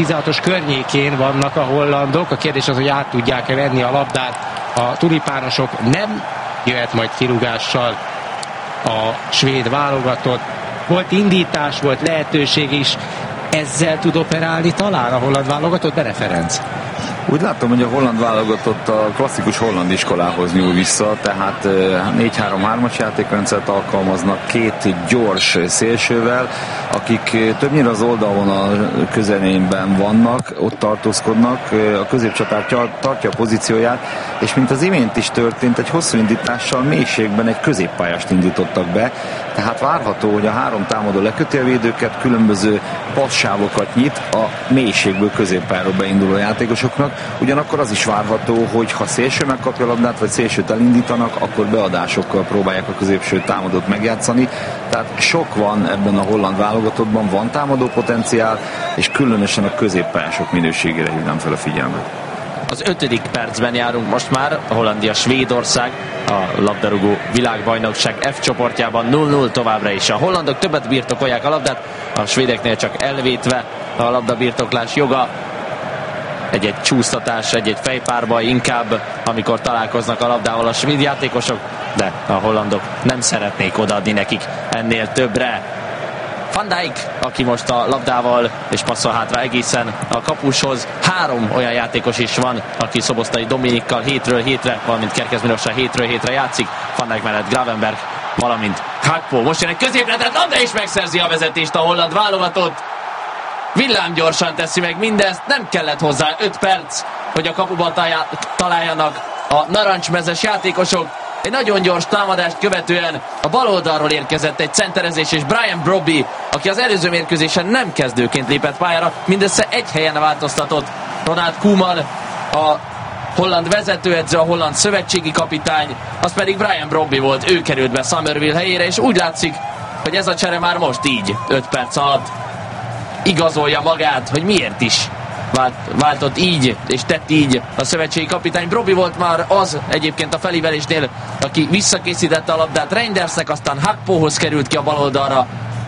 16-os környékén vannak a hollandok. A kérdés az, hogy át tudják-e venni a labdát a tulipánosok. Nem jöhet majd kirúgással a svéd válogatott. Volt indítás, volt lehetőség is. Ezzel tud operálni talán a holland válogatott, Bere Ferenc? Úgy látom, hogy a holland válogatott a klasszikus holland iskolához nyúl vissza, tehát 4-3-3-as játékrendszert alkalmaznak két gyors szélsővel, akik többnyire az oldalvonal közelében vannak, ott tartózkodnak, a középcsatár tartja a pozícióját, és mint az imént is történt, egy hosszú indítással mélységben egy középpályást indítottak be, tehát várható, hogy a három támadó leköti a védőket, különböző passávokat nyit a mélységből középpályáról beinduló játékosoknak. Ugyanakkor az is várható, hogy ha szélső megkapja a labdát, vagy szélsőt elindítanak, akkor beadásokkal próbálják a középső támadót megjátszani. Tehát sok van ebben a holland válogatottban, van támadó potenciál, és különösen a középpályások minőségére hívnám fel a figyelmet. Az 5. percben járunk most már, a Hollandia-Svédország, a labdarúgó világbajnokság F csoportjában 0-0 továbbra is. A hollandok többet birtokolják a labdát, a svédeknél csak elvétve a labdabirtoklás joga. Egy-egy csúsztatás, egy-egy fejpárbaj inkább, amikor találkoznak a labdával a svéd játékosok, de a hollandok nem szeretnék odaadni nekik ennél többre. Van Dijk, aki most a labdával és passzol hátra egészen a kapushoz. 3 olyan játékos is van, aki Szoboszlai Dominikkal hétről hétre, valamint Kerkez Milossal hétről hétre játszik. Van Dijk mellett Gravenberch, valamint Gakpo. Most jön egy középletett labda, és megszerzi a vezetést a holland válogatott. Villámgyorsan teszi meg mindezt, nem kellett hozzá 5 perc, hogy a kapuba találjanak a narancsmezes játékosok. Egy nagyon gyors támadást követően a bal oldalról érkezett egy centerezés, és Brian Brobby, aki az előző mérkőzésen nem kezdőként lépett pályára, mindössze egy helyen változtatott. Ronald Koeman, a holland vezetőedző, a holland szövetségi kapitány, az pedig Brian Brobby volt, ő került be Summerville helyére, és úgy látszik, hogy ez a csere már most így, 5 perc alatt igazolja magát, hogy miért is váltott így, és tett így a szövetségi kapitány. Brobby volt már az egyébként a felívelésnél, aki visszakészítette a labdát Reindersnek, aztán Gakpohoz került ki a bal oldalra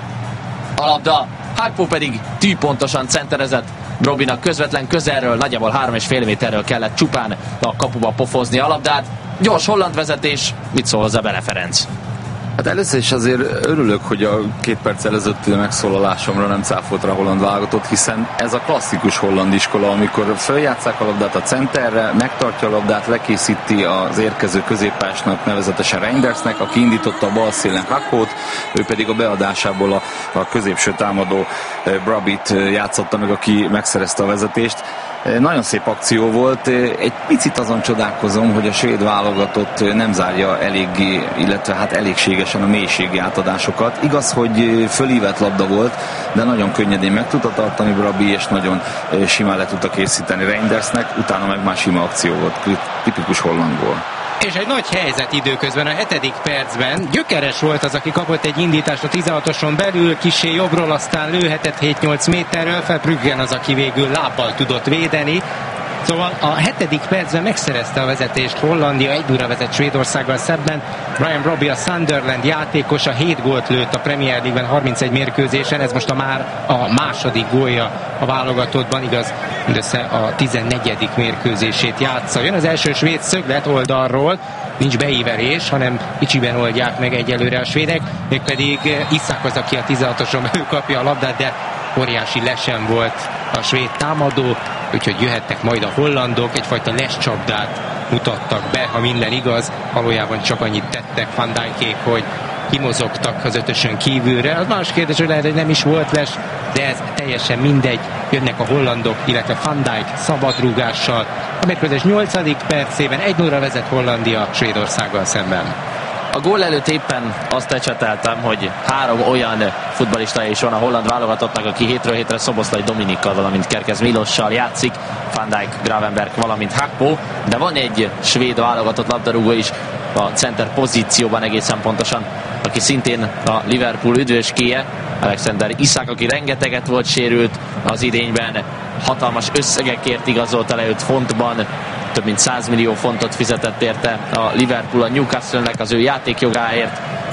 a labda. Gakpo pedig tűpontosan centerezett Brobbynak közvetlen közelről, nagyjából 3,5 méterről kellett csupán a kapuba pofozni a labdát. Gyors holland vezetés, mit szól hozzá Bere Ferenc? Hát először is azért örülök, hogy a 2 perc előtti megszólalásomra nem cáfolt rá a holland válogatott, hiszen ez a klasszikus holland iskola, amikor följátsszák a labdát a centerre, megtartja a labdát, lekészíti az érkező középpásnak, nevezetesen Reindersnek, aki indította a bal szélen Gakpót, ő pedig a beadásából a középső támadó Brobbyt játszotta meg, aki megszerezte a vezetést. Nagyon szép akció volt. Egy picit azon csodálkozom, hogy a svéd válogatott nem zárja eléggé, illetve hát elégségesen a mélységi átadásokat. Igaz, hogy fölívett labda volt, de nagyon könnyedén meg tudta tartani Brobby, és nagyon simán le tudta készíteni Reindersnek, utána meg már sima akció volt, tipikus hollandból. És egy nagy helyzet időközben a 7. percben. Gyökeres volt az, aki kapott egy indítást a 16-oson belül, kissé jobbról, aztán lőhetett 7-8 méterről, Verbruggen az, aki végül lábbal tudott védeni. Szóval a 7. percben megszerezte a vezetést Hollandia, 1-0 vezet Svédországgal szemben. Brian Brobby, a Sunderland játékosa, 7 gólt lőtt a Premier League-ben 31 mérkőzésen, ez most már a második gólja a válogatottban, igaz, mindössze a 14. mérkőzését játsza. Jön az első svéd szöglet oldalról, nincs beívelés, hanem kicsiben oldják meg egyelőre a svédek, mégpedig Isak az, aki a 16-oson ő kapja a labdát, de óriási lesen volt a svéd támadó, úgyhogy jöhettek majd a hollandok, egyfajta lescsapdát mutattak be, ha minden igaz, valójában csak annyit tettek Van Dijkék, hogy kimozogtak az 5-ösön kívülre. Az más kérdés, hogy lehet, hogy nem is volt les, de ez teljesen mindegy. Jönnek a hollandok, illetve Van Dijk szabadrúgással. A mérkőzés 8. percében 1-0-ra vezet Hollandia Svédországgal szemben. A gól előtt éppen azt ecseteltem, hogy 3 olyan futballistája is van a holland válogatottnak, aki hétről hétre Szoboszlai Dominikkal, valamint Kerkez Milossal játszik, Van Dijk, Gravenberch, valamint Gakpo, de van egy svéd válogatott labdarúgó is a center pozícióban egészen pontosan, aki szintén a Liverpool üdvöskéje, Alexander Isak, aki rengeteget volt sérült az idényben, hatalmas összegekért igazolta le őt fontban, több mint 100 millió fontot fizetett érte a Liverpool a Newcastle-nek az ő játékjogáért.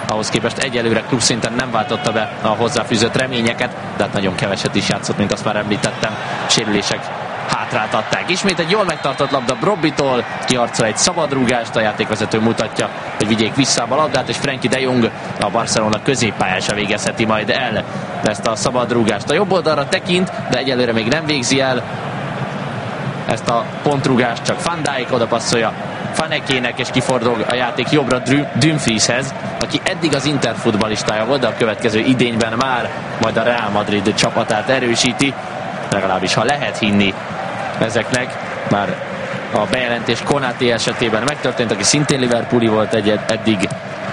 ahhoz képest egyelőre klubszinten nem váltotta be a hozzáfűzött reményeket, de hát nagyon keveset is játszott, mint azt már említettem. Sérülések hátráltatták. Ismét egy jól megtartott labda Brobbitól, kiharcol egy szabadrúgást, a játékvezető mutatja, hogy vigyék vissza a labdát, és Frenkie de Jong, a Barcelona középpályása végezheti majd el ezt a szabadrúgást. A jobb oldalra tekint, de egyelőre még nem végzi el ezt a pontrúgást, csak Van Dijk oda passzolja Van Hekének, és kifordul a játék jobbra Dumfrieshez, aki eddig az Inter futballistája volt, de a következő idényben már majd a Real Madrid csapatát erősíti, legalábbis ha lehet hinni ezeknek. Már a bejelentés Konaté esetében megtörtént, aki szintén Liverpooli volt eddig.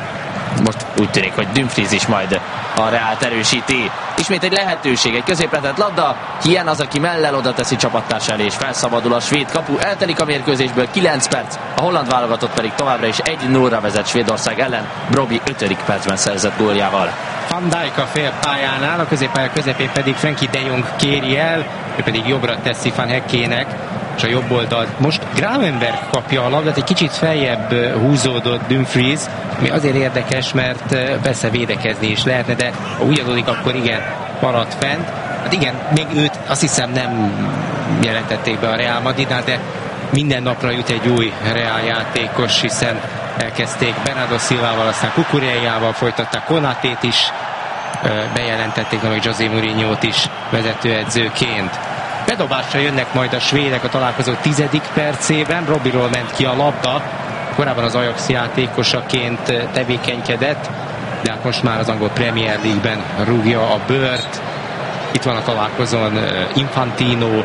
Most úgy tűnik, hogy Dumfries is majd a Reált erősíti. Ismét egy lehetőség, egy középletett labda. Hien az, aki mellel oda teszi csapattárs elé, és felszabadul a svéd kapu. Eltelik a mérkőzésből 9 perc, a holland válogatott pedig továbbra is 1-0-ra vezet Svédország ellen, Brobbey 5. percben szerzett góljával. Van Dijk a félpályánál, a középpálya közepén pedig Frenkie de Jong kéri el, ő pedig jobbra teszi Van Hekének, és a jobb oldalt most Gravenberch kapja a labdát, egy kicsit feljebb húzódott Dumfries, ami azért érdekes, mert persze védekezni is lehetne, de ha úgy adódik, akkor igen, maradt fent. Hát igen, még őt azt hiszem nem jelentették be a Real Madridnál, de minden napra jut egy új Real játékos, hiszen elkezdték Bernardo Silvával, aztán Cucurellával folytatták, Konatét is bejelentették, meg José Mourinho-t is vezetőedzőként. Bedobásra jönnek majd a svédek a találkozó 10. percében. Brobbeyról ment ki a labda, korábban az Ajax játékosaként tevékenykedett, de hát most már az angol Premier League-ben rúgja a bőrt. Itt van a találkozón Infantino,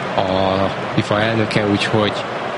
a FIFA elnöke, úgyhogy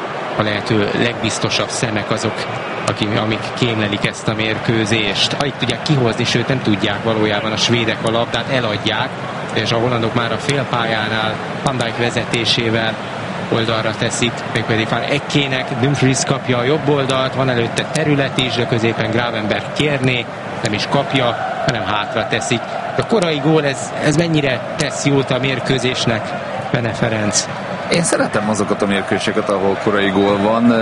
a lehető legbiztosabb szemek azok, amik kémlelik ezt a mérkőzést. Alig tudják kihozni, sőt nem tudják valójában a svédek a labdát, eladják, és a hollandok már a félpályánál Van Dijk vezetésével oldalra teszik, mégpedig Van Hekének. Dumfries kapja a jobb oldalt, van előtte terület is, de középen Gravenberch kérné, nem is kapja, hanem hátra teszik. A korai gól, ez mennyire tesz jót a mérkőzésnek, Bene Ferenc? Én szeretem azokat a mérkőzéseket, ahol korai gól van.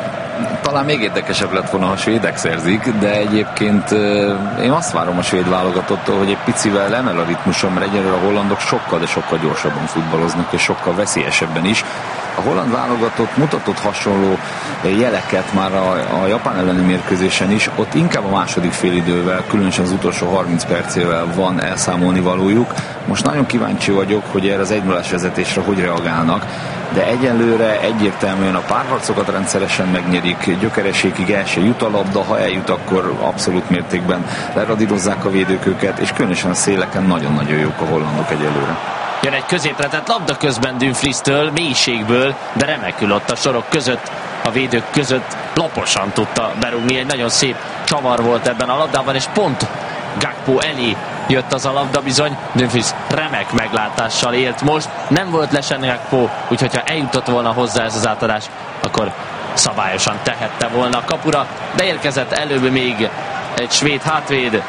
Talán még érdekesebb lett volna, ha svédek szerzik, de egyébként én azt várom a svéd válogatottól, hogy egy picivel emel a ritmuson, mert egyelőre a hollandok sokkal, de sokkal gyorsabban futballoznak, és sokkal veszélyesebben is. A holland válogatott mutatott hasonló jeleket már a Japán elleni mérkőzésen is, ott inkább a második félidővel, különösen az utolsó 30 percével van elszámolni valójuk. Most nagyon kíváncsi vagyok, hogy erre az 1-0-ás vezetésre hogy reagálnak, de egyelőre egyértelműen a párharcokat rendszeresen megnyerik, gyökereségig el se jut a labda, ha eljut, akkor abszolút mértékben leradírozzák a védők őket, és különösen a széleken nagyon-nagyon jók a hollandok egyelőre. Jön egy középletett labda közben Dumfries-től, mélységből, de remekül ott a sorok között, a védők között laposan tudta berúgni. Egy nagyon szép csavar volt ebben a labdában, és pont Gakpo elé jött az a labda bizony. Dumfries remek meglátással élt most. Nem volt lesen Gakpo, úgyhogy ha eljutott volna hozzá ez az átadás, akkor szabályosan tehette volna a kapura. Beérkezett előbb még egy svéd hátvéd,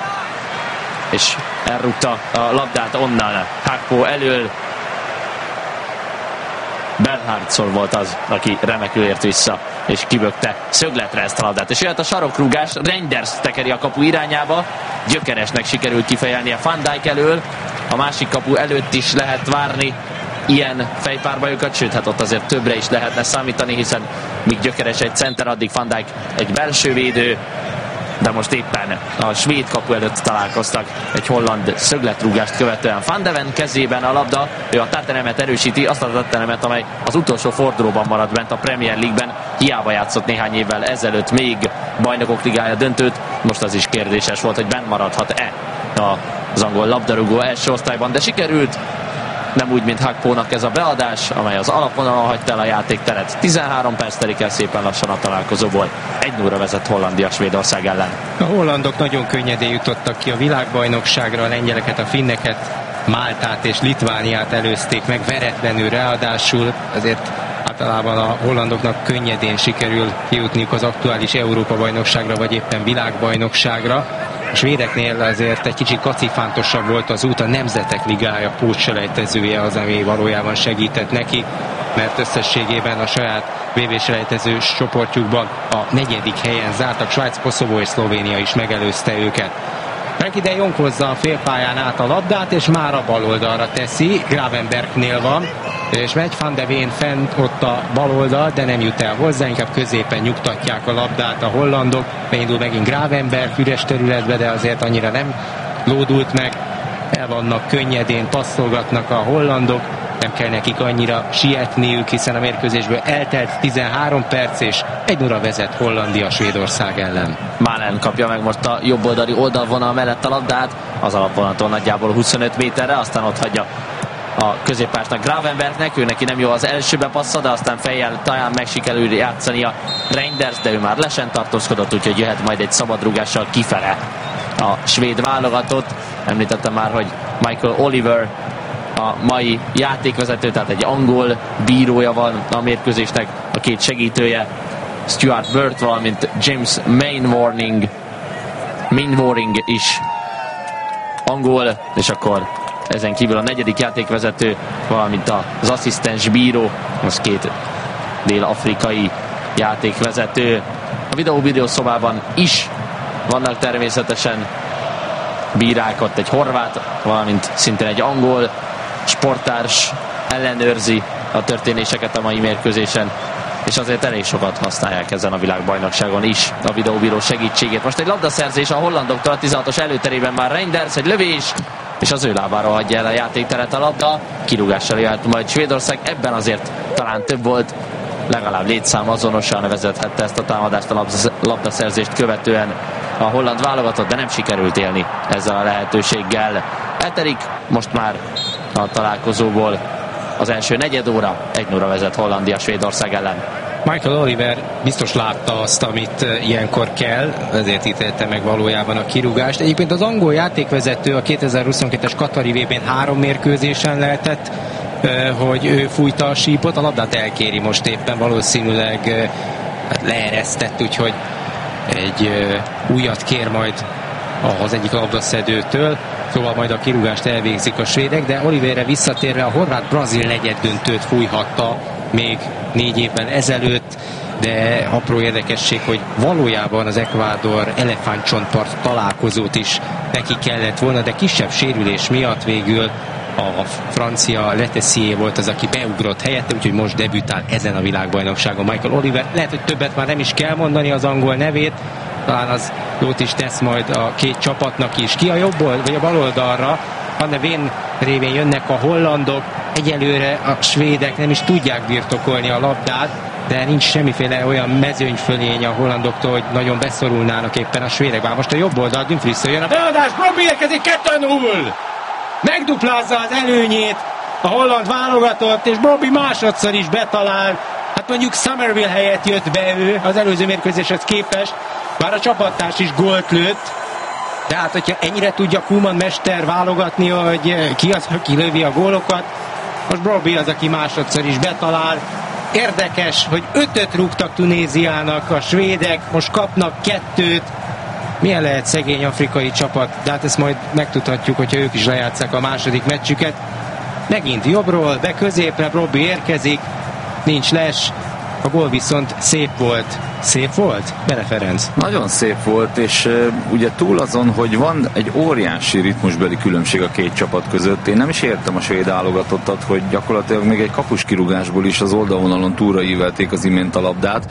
és elrúgta a labdát onnan Gakpo elől. Bernhardsson volt az, aki remekül ért vissza, és kibökte szögletre ezt a labdát. És jöhet a sarokrúgás, Reinders tekeri a kapu irányába, gyökeresnek sikerült kifejelni a Van Dijk elől, a másik kapu előtt is lehet várni ilyen fejpárbajokat, sőt, hát ott azért többre is lehetne számítani, hiszen míg gyökeres egy center, addig Van Dijk egy belső védő, de most éppen a svéd kapu előtt találkoztak egy holland szögletrúgást követően. Van de Ven kezében a labda, ő a Tottenhamet erősíti, azt a Tottenhamet, amely az utolsó fordulóban maradt bent a Premier League-ben, hiába játszott néhány évvel ezelőtt még Bajnokok Ligája döntőt, most az is kérdéses volt, hogy benn maradhat-e az angol labdarúgó első osztályban, de sikerült. Nem úgy, mint Gakpónak ez a beadás, amely az alapvonalon hagyta el a játékteret. 13 perc telik el szépen lassan a találkozóból. 1-0-ra vezet Hollandia Svédország ellen. A hollandok nagyon könnyedén jutottak ki a világbajnokságra, a lengyeleket, a finneket, Máltát és Litvániát előzték meg veretlenül, ráadásul azért általában a hollandoknak könnyedén sikerül kijutniuk az aktuális Európa-bajnokságra, vagy éppen világbajnokságra. A svédeknél azért egy kicsit kacifántosabb volt az út, a Nemzetek Ligája pótselejtezője az, ami valójában segített neki, mert összességében a saját VB-selejtezős csoportjukban a 4. helyen zártak. Svájc, Koszovó és Szlovénia is megelőzte őket. Frenkie de Jong hozza a félpályán át a labdát, és már a bal oldalra teszi. Gravenberchnél van, és megy Van de Ven fent ott a bal oldal, de nem jut el hozzá, inkább középen nyugtatják a labdát a hollandok. Beindul megint Gravenberch üres területbe, de azért annyira nem lódult meg. El vannak könnyedén, passzolgatnak a hollandok, nem kell nekik annyira sietniük, hiszen a mérkőzésből eltelt 13 perc, és 1-0 vezet Hollandia Svédország ellen. Malen kapja meg most a jobb oldali oldalvonal mellett a labdát, az alapvonaton nagyjából 25 méterre, aztán ott hagyja a középpásnak, Gravenberchnek, ő neki nem jó az első bepassza, de aztán fejjel talán meg sikerül játszani a Reinders, de ő már lesen tartózkodott, úgyhogy jöhet majd egy szabadrúgással kifele a svéd válogatott. Említettem már, hogy Michael Oliver a mai játékvezető, tehát egy angol bírója van a mérkőzésnek, a két segítője Stuart Burt, valamint James Mainwaring is angol, és akkor ezen kívül a 4. játékvezető, valamint az asszisztens bíró, az két dél-afrikai játékvezető. A videó szobában is vannak természetesen bírák, ott egy horvát, valamint szintén egy angol sporttárs ellenőrzi a történéseket a mai mérkőzésen, és azért elég sokat használják ezen a világbajnokságon is a videóbíró segítségét. Most egy labdaszerzés a hollandoktól a 16-os előterében, már Reinders, egy lövés, és az ő lábára hagyja el a játékteret a labda. Kirúgással jöhet majd Svédország, ebben azért talán több volt, legalább létszám azonosan vezethette ezt a támadást, a labdaszerzést követően a holland válogatott, de nem sikerült élni ezzel a lehetőséggel. Elterik most már a találkozóból az első negyed óra, 1-0 vezet Hollandia Svédország ellen. Michael Oliver biztos látta azt, amit ilyenkor kell, ezért ítélte meg valójában a kirúgást. Egyébként az angol játékvezető a 2022-es Katari VB-n 3 mérkőzésen lehetett, hogy ő fújta a sípot, a labdát elkéri most éppen, valószínűleg leeresztett, úgyhogy egy újat kér majd az egyik labdaszedőtől, szóval majd a kirúgást elvégzik a svédek, de Oliverre visszatérve a horvát-brazil negyeddöntőt fújhatta még 4 évvel ezelőtt, de apró érdekesség, hogy valójában az Ekvádor elefántcsontpart találkozót is neki kellett volna, de kisebb sérülés miatt végül a francia Letessier volt az, aki beugrott helyette, úgyhogy most debütál ezen a világbajnokságon Michael Oliver. Lehet, hogy többet már nem is kell mondani az angol nevét, talán az jót is tesz majd a két csapatnak is. Ki a jobb vagy a bal oldalra? Van de Ven révén jönnek a hollandok, egyelőre a svédek nem is tudják birtokolni a labdát, de nincs semmiféle olyan mezőnyfölény a hollandoktól, hogy nagyon beszorulnának éppen a svédek. Bár most a jobb oldal Dumfries jön a beadás, Brobby érkezik 2-0! Megduplázza az előnyét a holland válogatott, és Brobby másodszor is betalál. Hát mondjuk Somerville helyett jött be ő az előző mérkőzéshez képest, bár a csapattárs is gólt lőtt. Tehát, hogyha ennyire tudja Koeman mester válogatni, hogy ki az, aki lövi a gólokat, most Brobby az, aki másodszor is betalál. Érdekes, hogy 5-öt rúgtak Tunéziának a svédek, most kapnak 2-t. Milyen lehet szegény afrikai csapat, de hát ezt majd megtudhatjuk, hogyha ők is lejátszák a második meccsüket. Megint jobbról, be középre, Brobby érkezik, nincs les, a gól viszont szép volt. Szép volt? Bele Ferenc. Nagyon szép volt, és ugye túl azon, hogy van egy óriási ritmusbeli különbség a két csapat között. Én nem is értem a svéd válogatottat, hogy gyakorlatilag még egy kapuskirúgásból is az oldalvonalon túraívelték az imént a labdát,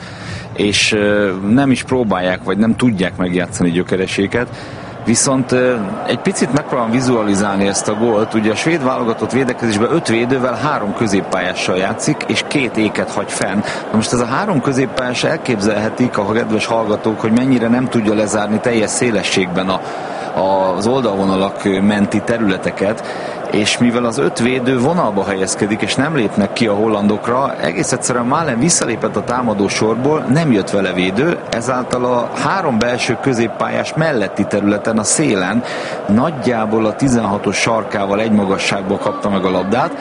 és nem is próbálják, vagy nem tudják megjátszani gyökereséket. Viszont egy picit megpróbálom vizualizálni ezt a gólt. Ugye a svéd válogatott védekezésben 5 védővel 3 középpályással játszik, és 2 éket hagy fenn. Na most ez a 3 középpályás elképzelhetik a kedves hallgatók, hogy mennyire nem tudja lezárni teljes szélességben az oldalvonalak menti területeket, és mivel az 5 védő vonalba helyezkedik, és nem lépnek ki a hollandokra, egész egyszerűen Malen visszalépett a támadó sorból, nem jött vele védő, ezáltal a 3 belső középpályás melletti területen, a szélen nagyjából a 16-os sarkával egy magasságból kapta meg a labdát,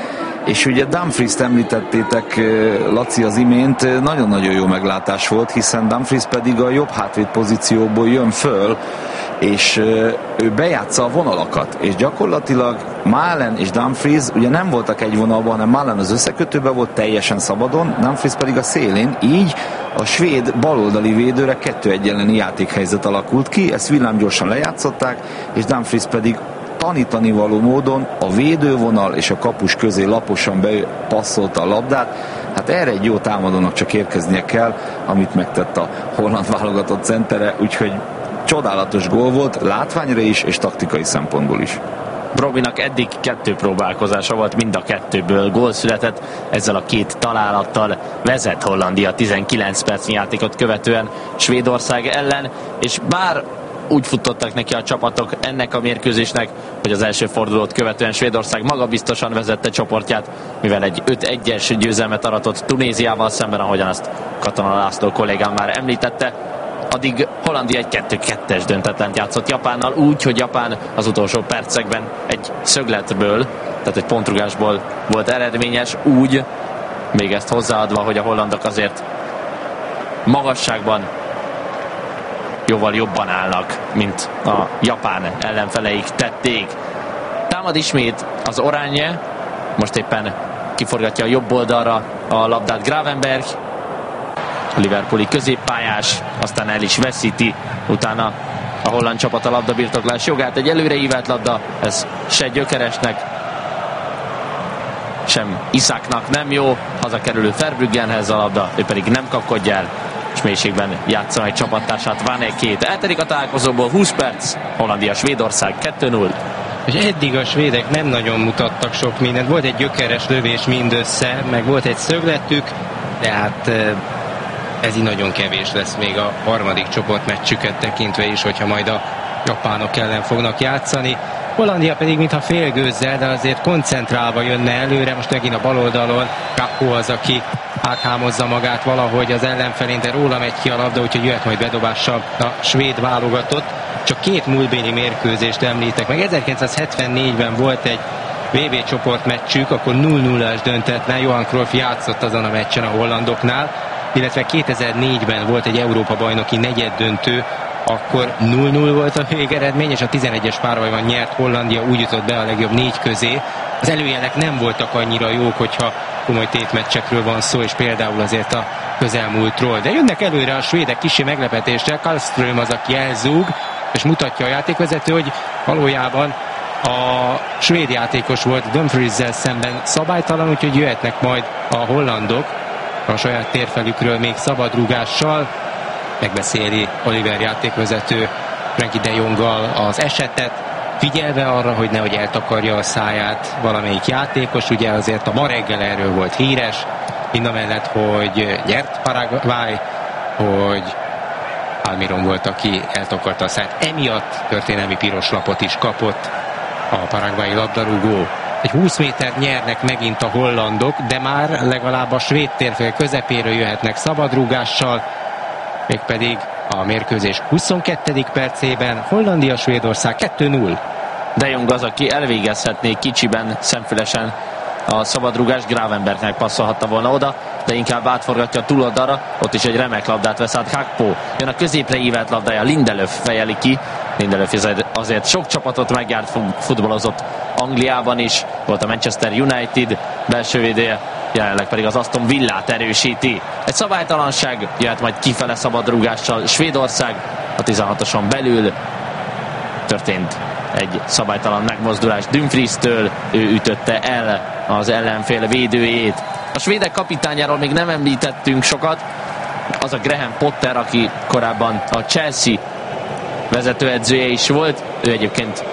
És ugye Dumfries-t említettétek, Laci, az imént, nagyon-nagyon jó meglátás volt, hiszen Dumfries pedig a jobb hátvéd pozícióból jön föl, és ő bejátsza a vonalakat, és gyakorlatilag Malen és Dumfries ugye nem voltak egy vonalban, hanem Malen az összekötőben volt teljesen szabadon, Dumfries pedig a szélén, így a svéd baloldali védőre 2-1 elleni játékhelyzet alakult ki, ezt villámgyorsan lejátszották, és Dumfries pedig tanítani való módon a védővonal és a kapus közé laposan bepasszolta a labdát. Hát erre egy jó támadónak csak érkeznie kell, amit megtett a holland válogatott centere, úgyhogy csodálatos gól volt, látványra is és taktikai szempontból is. Brobbeynak eddig 2 próbálkozása volt, mind a 2-ből gól született, ezzel a 2 találattal vezet Hollandia 19 percnyi játékot követően Svédország ellen, és bár úgy futottak neki a csapatok ennek a mérkőzésnek, hogy az első fordulót követően Svédország magabiztosan vezette csoportját, mivel egy 5-1-es győzelmet aratott Tunéziával szemben, ahogyan azt Katona László kollégám már említette, addig Hollandia egy 2-2-es döntetlent játszott Japánnal, úgy, hogy Japán az utolsó percekben egy szögletből, tehát egy pontrugásból volt eredményes, úgy, még ezt hozzáadva, hogy a hollandok azért magasságban jóval jobban állnak, mint a japán ellenfeleik tették. Támad ismét az Oranje, most éppen kiforgatja a jobb oldalra a labdát Gravenberch, a liverpooli középpályás, aztán el is veszíti, utána a holland csapat a labdabirtoklás jogát, egy előreívelt labda, ez se Gyökeresnek, sem Iszáknak nem jó, hazakerülő Verbruggenhez a labda, ő pedig nem kapkodj el, és mélységben játsza egy csapattársát, Vanekét. Elterik a találkozóból 20 perc, Hollandia Svédország 2-0. És eddig a svédek nem nagyon mutattak sok mindent. Volt egy gyökeres lövés mindössze, meg volt egy szögletük, de hát ez így nagyon kevés lesz még a harmadik csoportmeccsüket tekintve is, hogyha majd a japánok ellen fognak játszani. Hollandia pedig mintha félgőzzel, de azért koncentrálva jönne előre, most megint a bal oldalon Gakpo az, aki áthámozza magát valahogy az ellenfelén, de róla megy ki a labda, úgyhogy jöhet majd bedobással a svéd válogatott. Csak 2 múltbéli mérkőzést említek meg. 1974-ben volt egy VB csoportmeccsük, akkor 0-0-as döntetlen, Johan Cruyff játszott azon a meccsen a hollandoknál, illetve 2004-ben volt egy Európa-bajnoki negyeddöntő, akkor 0-0 volt a végeredmény, és a 11-es párbajban nyert Hollandia, úgy jutott be a legjobb 4 közé. Az előjelek nem voltak annyira jók, hogyha komoly tétmeccsekről van szó, és például azért a közelmúltról. De jönnek előre a svédek kicsi meglepetéssel, Karlström az, aki elzúg, és mutatja a játékvezető, hogy valójában a svéd játékos volt Dumfriessel szemben szabálytalan, úgyhogy jöhetnek majd a hollandok a saját térfelükről még szabadrúgással. Megbeszéli Oliver játékvezető Frenkie de Jonggal az esetet, figyelve arra, hogy nehogy eltakarja a száját valamelyik játékos. Ugye azért a ma reggel erről volt híres, mindamellett, hogy nyert Paraguay, hogy Almiron volt, aki eltakarta a száját. Emiatt történelmi piros lapot is kapott a paraguayi labdarúgó. Egy 20 métert nyernek megint a hollandok, de már legalább a svéd térfél közepéről jöhetnek szabadrúgással, mégpedig a mérkőzés 22. percében Hollandia-Svédország 2-0. De Jong az, aki elvégezhetné kicsiben, szemfülesen a szabadrúgás, Gravenberchnek passzolhatta volna oda, de inkább átforgatja a túloldalra, ott is egy remek labdát vesz át Gakpo. Jön a középre ívelt labdája, Lindelöf fejeli ki. Lindelöf azért sok csapatot megjárt, futballozott Angliában is, volt a Manchester United belső védője, jelenleg pedig az Aston Villát erősíti. Egy szabálytalanság, jöhet majd kifele szabadrúgással Svédország, a 16-oson belül történt egy szabálytalan megmozdulás Dumfries-től, ő ütötte el az ellenfél védőjét. A svédek kapitányáról még nem említettünk sokat, az a Graham Potter, aki korábban a Chelsea vezetőedzője is volt, ő egyébként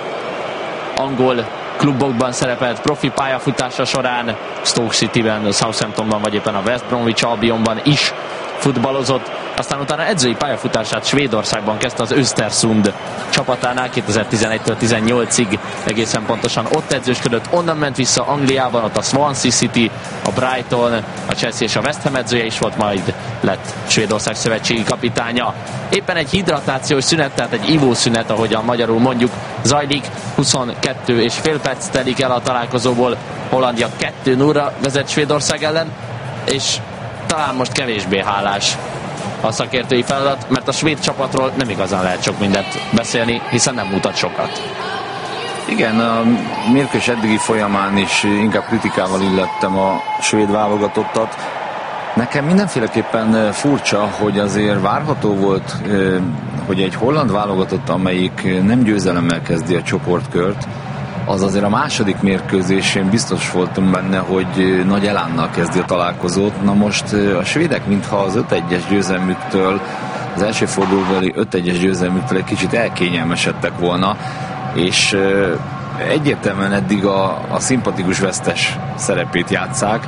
angol klubokban szerepelt profi pályafutása során, Stoke Cityben, Southamptonban vagy éppen a West Bromwich Albionban is futballozott. aztán utána edzői pályafutását Svédországban kezdte az Östersund csapatánál 2011-től 18-ig egészen pontosan ott edzősködött, onnan ment vissza Angliában, ott a Swansea City, a Brighton, a Chelsea és a West Ham edzője is volt, majd lett Svédország szövetségi kapitánya. Éppen egy hidratációs szünet, tehát egy ivószünet, ahogyan magyarul mondjuk, zajlik, 22,5 perc telik el a találkozóból, Hollandia 2-0-ra vezet Svédország ellen, és talán most kevésbé hálás a szakértői feladat, mert a svéd csapatról nem igazán lehet sok mindent beszélni, hiszen nem mutat sokat. Igen, a mérkőzés eddigi folyamán is inkább kritikával illettem a svéd válogatottat. Nekem mindenféleképpen furcsa, hogy azért várható volt, hogy egy holland válogatott, amelyik nem győzelemmel kezdi a csoportkört, az azért a második mérkőzésén biztos voltam benne, hogy nagy elánnal kezdi a találkozót. Na most a svédek mintha az 5-1-es győzelmüktől, az első fordulóbeli 5-1-es győzelmüktől egy kicsit elkényelmesedtek volna, és egyértelműen eddig a szimpatikus vesztes szerepét játsszák,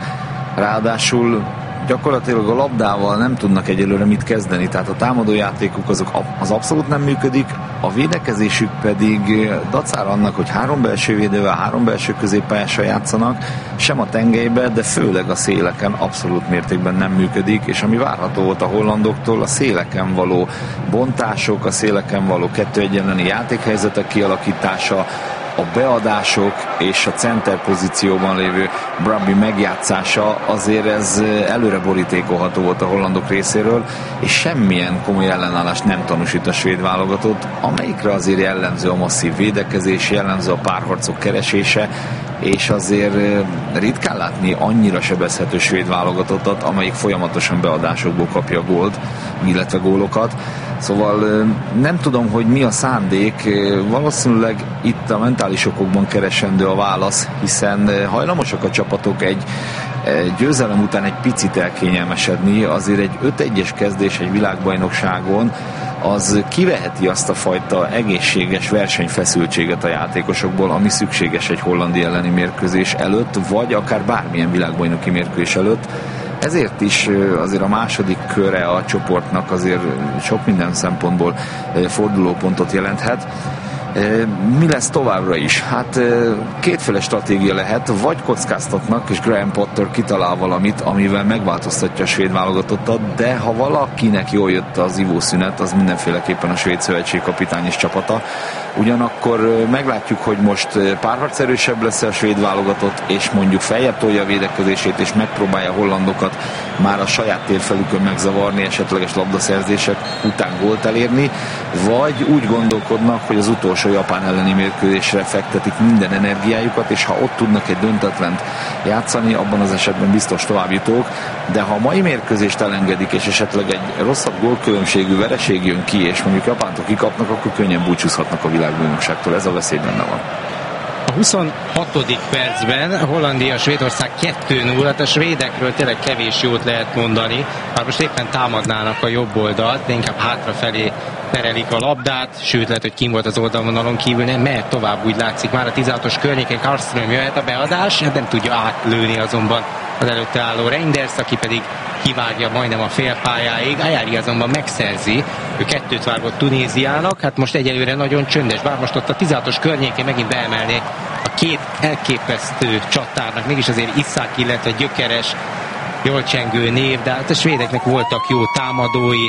ráadásul gyakorlatilag a labdával nem tudnak egyelőre mit kezdeni, tehát a támadójátékuk az abszolút nem működik, a védekezésük pedig dacára annak, hogy 3 belső védővel, 3 belső középpályással játszanak, sem a tengelybe, de főleg a széleken abszolút mértékben nem működik, és ami várható volt a hollandoktól, a széleken való bontások, a széleken való 2-1 elleni játékhelyzetek kialakítása, a beadások és a center pozícióban lévő Brabby megjátszása, azért ez előre borítékolható volt a hollandok részéről, és semmilyen komoly ellenállást nem tanúsít a svéd válogatott, amelyikre azért jellemző a masszív védekezés, jellemző a párharcok keresése, és azért ritkán látni annyira sebezhető svéd válogatottat, amelyik folyamatosan beadásokból kapja a gólt, illetve gólokat. Szóval nem tudom, hogy mi a szándék, valószínűleg itt a mentális okokban keresendő a válasz, hiszen hajlamosak a csapatok egy győzelem után egy picit elkényelmesedni, azért egy 5-1-es kezdés egy világbajnokságon az kiveheti azt a fajta egészséges versenyfeszültséget a játékosokból, ami szükséges egy hollandi elleni mérkőzés előtt, vagy akár bármilyen világbajnoki mérkőzés előtt. Ezért is azért a második köre a csoportnak azért sok minden szempontból fordulópontot jelenthet. Mi lesz továbbra is? Hát kétféle stratégia lehet, vagy kockáztatnak, és Graham Potter kitalál valamit, amivel megváltoztatja a svéd válogatottat, de ha valakinek jól jött az ivószünet, az mindenféleképpen a svéd szövetség kapitány és csapata. Ugyanakkor meglátjuk, hogy most párharcerősebb lesz a svéd válogatott, és mondjuk feljebb tolja a védekezését, és megpróbálja a hollandokat már a saját térfelükön megzavarni, esetleges labdaszerzések után gólt elérni, vagy úgy gondolkodnak, hogy az utolsó Japán elleni mérkőzésre fektetik minden energiájukat, és ha ott tudnak egy döntetlent játszani, abban az esetben biztos továbbjutók, de ha a mai mérkőzést elengedik, és esetleg egy rosszabb gólkülönbségű vereség jön ki, és mondjuk Japántól kikapnak, akkor könnyen búcsúzhatnak a világbajnokságtól. Ez a veszély benne van. A 26. percben Hollandia Svédország 2-0, hát a svédekről tényleg kevés jót lehet mondani, már most éppen támadnának a jobb oldalt, de inkább hátrafelé terelik a labdát, sőt lehet, hogy kim volt az oldalvonalon kívül, nem mehet tovább, úgy látszik már a 16-os környéken. Karlström jöhet a beadás, nem tudja átlőni azonban az előtte álló Reinders, aki pedig kivágja majdnem a félpályáig. Ajari azonban megszerzi, ő 2-t vágott Tunéziának, hát most egyelőre nagyon csöndes, bár most ott a 16-os környékén megint beemelné a két elképesztő csatárnak, mégis azért Iszák, illetve gyökeres, jól csengő név, de hát a svédeknek voltak jó támadói,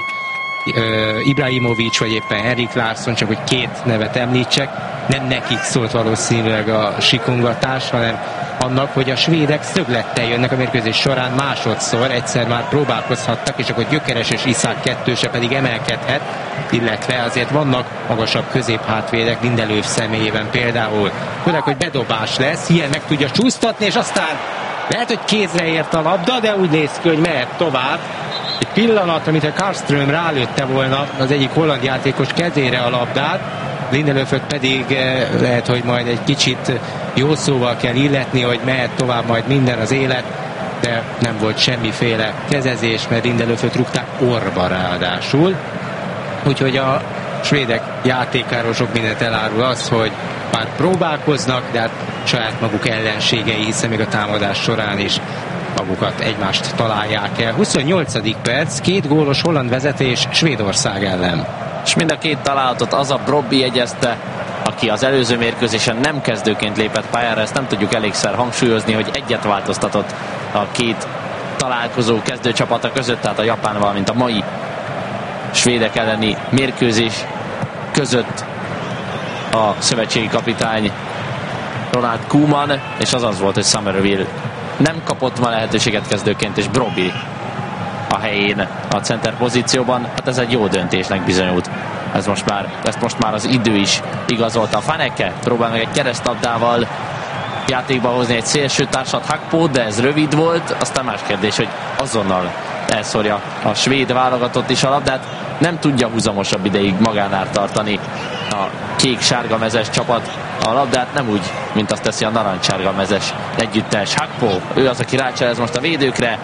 Ibrahimovic vagy éppen Henrik Larsson, csak hogy két nevet említsek, nem nekik szólt valószínűleg a sikongatás, hanem annak, hogy a svédek szöglettel jönnek a mérkőzés során másodszor, egyszer már próbálkozhattak, és akkor gyökeres és Iszák kettőse pedig emelkedhet, illetve azért vannak magasabb középhátvédek Lindelöf személyében például. Főleg, hogy bedobás lesz, ilyen meg tudja csúsztatni, és aztán lehet, hogy kézre ért a labda, de úgy néz ki, hogy mehet tovább. Egy pillanatra, mintha Karlström rálőtte volna az egyik holland játékos kezére a labdát, Lindelöföt pedig lehet, hogy majd egy kicsit jó szóval kell illetni, hogy mehet tovább majd minden az élet, de nem volt semmiféle kezezés, mert Lindelöföt rúgták orba ráadásul. Úgyhogy a svédek játékáról sok mindent elárul az, hogy már próbálkoznak, de hát saját maguk ellenségei, hiszen még a támadás során is magukat, egymást találják el. 28. perc, 2 gólos holland vezetés Svédország ellen. És mind a két találatot az a Brobby jegyezte, aki az előző mérkőzésen nem kezdőként lépett pályára. Ezt nem tudjuk elégszer hangsúlyozni, hogy egyet változtatott a két találkozó kezdőcsapata között, tehát a japán, valamint a mai svédek elleni mérkőzés között a szövetségi kapitány Ronald Koeman, és az volt, hogy Summerville nem kapott ma lehetőséget kezdőként, és Brobby a helyén a center pozícióban. Hát ez egy jó döntésnek bizonyult. Ezt most már az idő is igazolta. A Faneke próbál meg egy keresztlabdával játékba hozni egy szélső társat, Hakpo, de ez rövid volt. Aztán más kérdés, hogy azonnal elszórja a svéd válogatott is a labdát. Nem tudja húzamosabb ideig magánál tartani a kék-sárga mezes csapat a labdát, nem úgy, mint azt teszi a narancssárga mezes együttes. Hakpo, ő az, aki rácselez most a védőkre,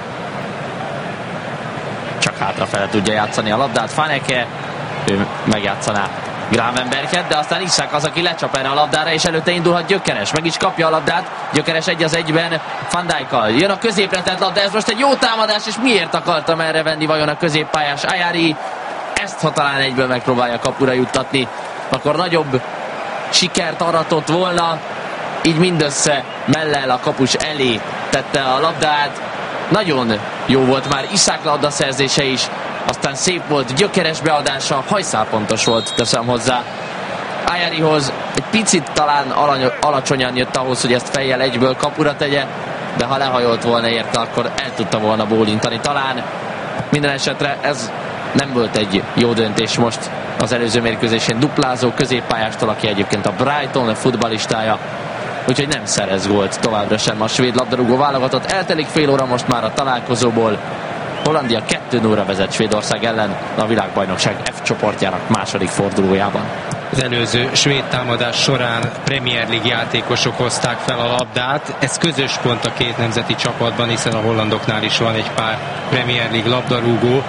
csak hátrafele tudja játszani a labdát. Faneke, ő megjátszaná Gravenberget, de aztán Isak az, aki lecsap erre a labdára, és előtte indulhat Gyökeres, meg is kapja a labdát. Gyökeres 1-1-ben Van Dijkkal. Jön a középre tett labda, ez most egy jó támadás, és miért akartam erre venni vajon a középpályás Ajari? Ezt, ha talán egyből megpróbálja kapura juttatni, akkor nagyobb sikert aratott volna. Így mindössze mellel a kapus elé tette a labdát. Nagyon jó volt már Isak labdaszerzése is, aztán szép volt Gyökeres beadása, hajszálpontos volt, teszem hozzá. Ajarihoz egy picit talán alacsonyan jött ahhoz, hogy ezt fejjel egyből kapura tegye, de ha lehajolt volna érte, akkor el tudta volna bólintani talán. Minden esetre ez nem volt egy jó döntés most az előző mérkőzésén duplázó középpályástól, aki egyébként a Brighton futballistája, úgyhogy nem szerez gólt továbbra sem a svéd labdarúgó válogatott. Eltelik fél óra most már a találkozóból. Hollandia 2-0-ra vezet Svédország ellen a világbajnokság F csoportjának második fordulójában. Az előző svéd támadás során Premier League játékosok hozták fel a labdát. Ez közös pont a két nemzeti csapatban, hiszen a hollandoknál is van egy pár Premier League labdarúgó,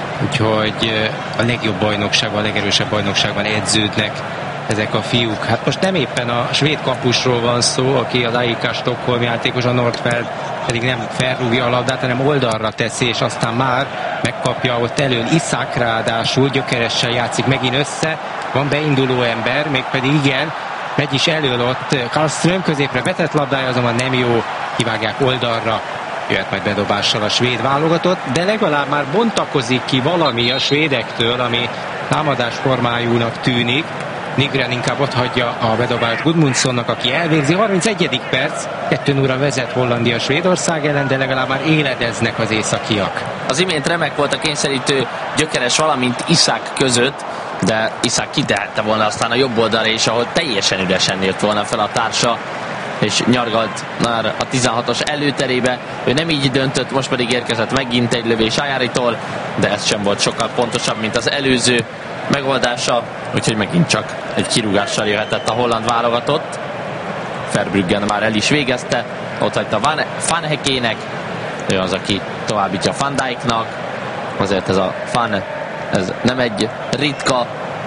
úgyhogy a legjobb bajnokságban, a legerősebb bajnokságban edződnek ezek a fiúk. Hát most nem éppen a svéd kapusról van szó, aki az AIK Stockholm játékos, a Nordfeld pedig nem felrúgja a labdát, hanem oldalra teszi, és aztán már megkapja ott elől. Isak ráadásul Gyökeressel játszik megint össze, van beinduló ember, mégpedig igen, megy is elől ott Karlström, középre betett labdája, azonban nem jó, kivágják oldalra, jöhet majd bedobással a svéd válogatott, de legalább már bontakozik ki valami a svédektől, ami támadás formájúnak tűnik. Nygren inkább ott hagyja a bedobást Gudmundssonnak, aki elvégzi. 31. perc, 2-0-ra vezet Hollandia Svédország ellen, de legalább már éledeznek az északiak. Az imént remek volt a kényszerítő Gyökeres, valamint Isak között, de Isak kitehette volna aztán a jobb oldalra is, ahol teljesen üresen jött volna fel a társa, és nyargalt már a 16-os előterébe. Ő nem így döntött, most pedig érkezett megint egy lövés Ajaritól, de ez sem volt sokkal pontosabb, mint az előző megoldása, úgyhogy megint csak egy kirúgással jöhetett a holland válogatott. Verbruggen már el is végezte, ott hagyta Van Hekének, ő az, aki továbbítja Van Dijknak, azért ez a Van, ez nem egy ritka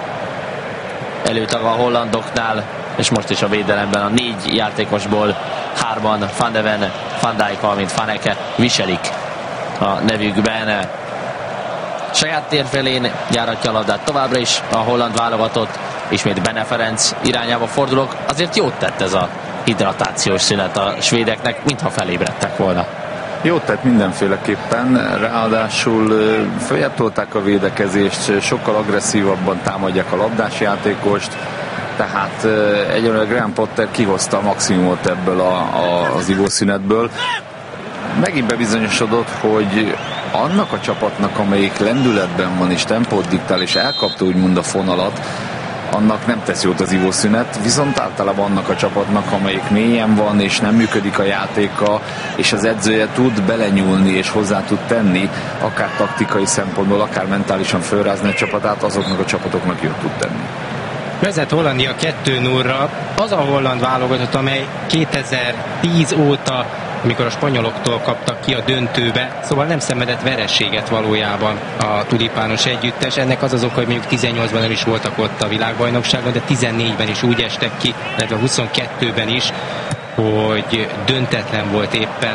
előtag a hollandoknál, és most is a védelemben a 4 játékosból 3-an, Van de Ven, Van Dijk, valamint Van Heke viselik a nevükben. Saját térfelén járatja a labdát továbbra is a holland válogatott, ismét Bene Ferenc irányába fordulok. Azért jót tett ez a hidratációs szünet a svédeknek, mintha felébredtek volna. Jót tett mindenféleképpen, ráadásul följátolták a védekezést, sokkal agresszívabban támadják a labdás játékost, tehát egyelőre Graham Potter kihozta a maximumot ebből az ivószünetből. Megint bebizonyosodott, hogy annak a csapatnak, amelyik lendületben van és tempót diktál, és elkapta úgymond a fonalat, annak nem tesz jót az ivószünet, viszont általában annak a csapatnak, amelyik mélyen van, és nem működik a játéka, és az edzője tud belenyúlni, és hozzá tud tenni, akár taktikai szempontból, akár mentálisan fölrázni a csapatát, azoknak a csapatoknak jót tud tenni. Vezet Hollandia 2-0-ra, az a holland válogatott, amely 2010 óta, amikor a spanyoloktól kaptak ki a döntőbe, szóval nem szenvedett vereséget valójában a tulipános együttes. Ennek az az oka, hogy mondjuk 18-ban nem is voltak ott a világbajnokságon, de 14-ben is úgy estek ki, illetve 22-ben is, hogy döntetlen volt éppen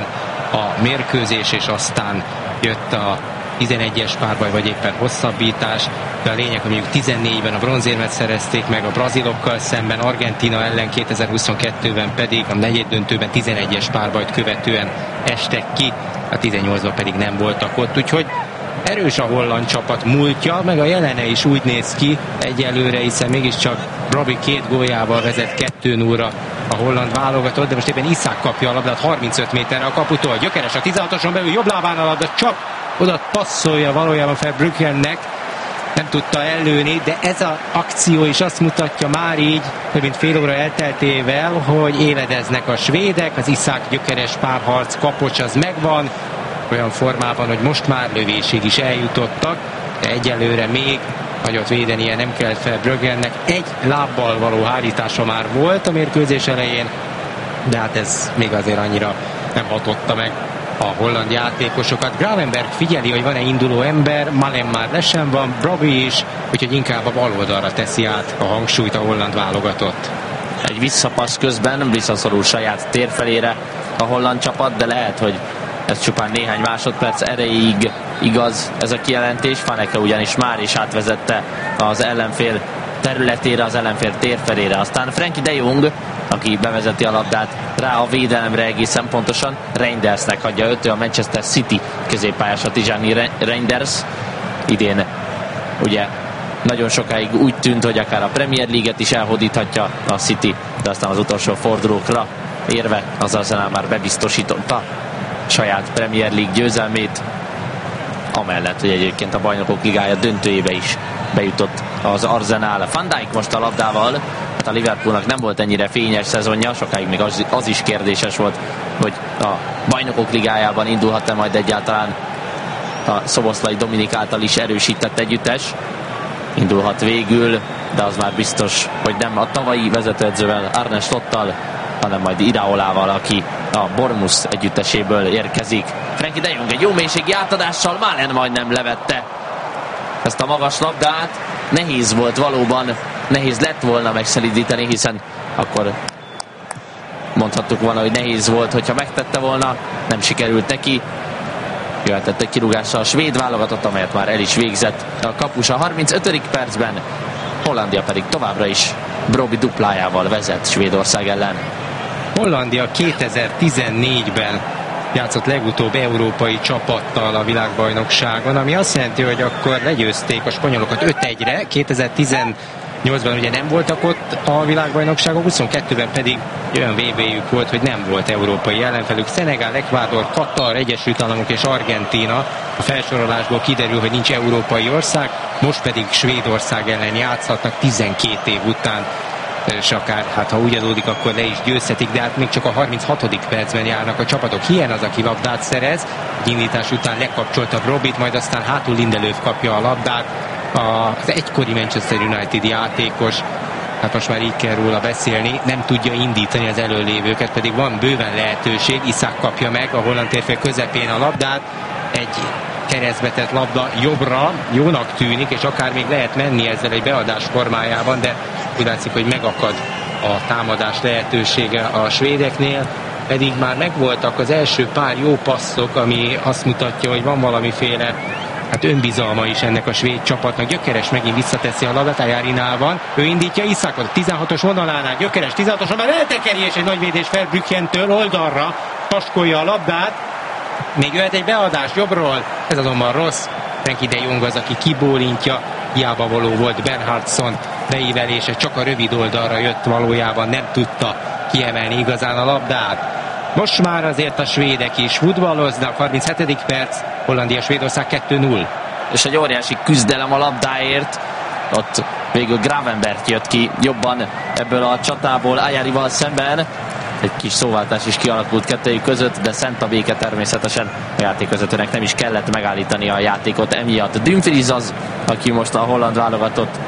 a mérkőzés, és aztán jött a 11-es párbaj, vagy éppen hosszabbítás, de a lényeg, hogy mondjuk 14-ben a bronzérmet szerezték meg a brazilokkal szemben, Argentína ellen 2022-ben pedig a negyeddöntőben 11-es párbajt követően estek ki, a 18-ban pedig nem voltak ott, úgyhogy erős a holland csapat múltja, meg a jelene is úgy néz ki egyelőre, hiszen mégiscsak Robbie 2 góljával vezet 2-0-ra a holland válogatott, de most éppen Isak kapja a labdát 35 méterre a kaputól, gyökeres a 16-oson belül, jobb lábán a labda, csak oda passzolja valójában Verbruggennek, nem tudta ellőni, de ez az akció is azt mutatja már így, több mint fél óra elteltével, hogy éledeznek a svédek, az Isak gyökeres párharc, kapocs az megvan, olyan formában, hogy most már lövésig is eljutottak, de egyelőre még nagyot védenie nem kell Verbruggennek. Egy lábbal való hárítása már volt a mérkőzés elején, de hát ez még azért annyira nem hatotta meg a holland játékosokat. Gravenberg figyeli, hogy van-e induló ember, Malen már lesen van, Brobby is, úgyhogy inkább a bal oldalra teszi át a hangsúlyt a holland válogatott. Egy visszapassz közben visszaszorul saját térfelére a holland csapat, de lehet, hogy ez csupán néhány másodperc erejéig igaz ez a kijelentés. Vaneke ugyanis már is átvezette az ellenfél területére, az ellenfél térfelére. Aztán Frenkie de Jong, aki bevezeti a labdát rá a védelemre egészen pontosan, Reindersnek hagyja őt, a Manchester City középpályása Tijani Reinders. Idén ugye nagyon sokáig úgy tűnt, hogy akár a Premier League-et is elhódíthatja a City, de aztán az utolsó fordulókra érve az Arsenal már bebiztosította saját Premier League győzelmét, amellett, hogy egyébként a Bajnokok Ligája döntőjébe is bejutott az Arsenal. Van Dijk most a labdával, hát a Liverpoolnak nem volt ennyire fényes szezonja, sokáig még az is kérdéses volt, hogy a Bajnokok Ligájában indulhat-e majd egyáltalán a Szoboszlai Dominik által is erősített együttes. Indulhat végül, de az már biztos, hogy nem a tavalyi vezetőedzővel, Arne Slottal, hanem majd Iraolával, aki a Bournemouth együtteséből érkezik. Frenkie de Jong egy jó mélységi átadással, Malen majdnem levette ezt a magas labdát. Nehéz volt valóban, nehéz lett volna megszelídíteni, hiszen akkor mondhattuk volna, hogy nehéz volt, hogyha megtette volna, nem sikerült neki. Jöhetett egy kirúgással a svéd válogatott, amelyet már el is végzett a kapus a 35. percben. Hollandia pedig továbbra is Brobby duplájával vezet Svédország ellen. Hollandia 2014-ben játszott legutóbb európai csapattal a világbajnokságon, ami azt jelenti, hogy akkor legyőzték a spanyolokat 5-1-re, 2018-ban ugye nem voltak ott a világbajnokságon, 22-ben pedig olyan VB-jük volt, hogy nem volt európai ellenfelük. Szenegál, Ecuador, Katar, Egyesült Államok és Argentína. A felsorolásból kiderül, hogy nincs európai ország, most pedig Svédország ellen játszhatnak 12 év után, és akár, hát ha úgy adódik, akkor le is győzhetik, de hát még csak a 36. percben járnak a csapatok. Hien az, aki labdát szerez, egy indítás után lekapcsolta Robbit, majd aztán hátul Lindelöf kapja a labdát, az egykori Manchester United játékos, hát most már így kell róla beszélni, nem tudja indítani az előlévőket, pedig van bőven lehetőség. Isak kapja meg a holland térfél közepén a labdát, egy keresztbetett labda jobbra, jónak tűnik, és akár még lehet menni ezzel egy beadás formájában, de úgy látszik, hogy megakad a támadás lehetősége a svédeknél, pedig már megvoltak az első pár jó passzok, ami azt mutatja, hogy van valamiféle önbizalma is ennek a svéd csapatnak. Gyökeres megint visszateszi a labdát, Ajárinál van, ő indítja Isakot, 16-os vonalánál, Gyökeres 16-oson, már eltekeri, és egy nagy védés Verbruggen-től oldalra paskolja a labdát, még jöhet egy beadás jobbról, ez azonban rossz. Frenkie de Jong az, aki kibólintja, hiába való volt Bernhardsson beívelése, csak a rövid oldalra jött, valójában nem tudta kiemelni igazán a labdát. Most már azért a svédek is futballoznak, 37. perc, Hollandia-Svédország 2-0. És egy óriási küzdelem a labdáért, ott végül Gravenberg jött ki jobban ebből a csatából Ajarival szemben. Egy kis szóváltás is kialakult kettőjük között, de szent a béke természetesen. A játékvezetőnek nem is kellett megállítani a játékot emiatt. Dumfries az, aki most a holland válogatott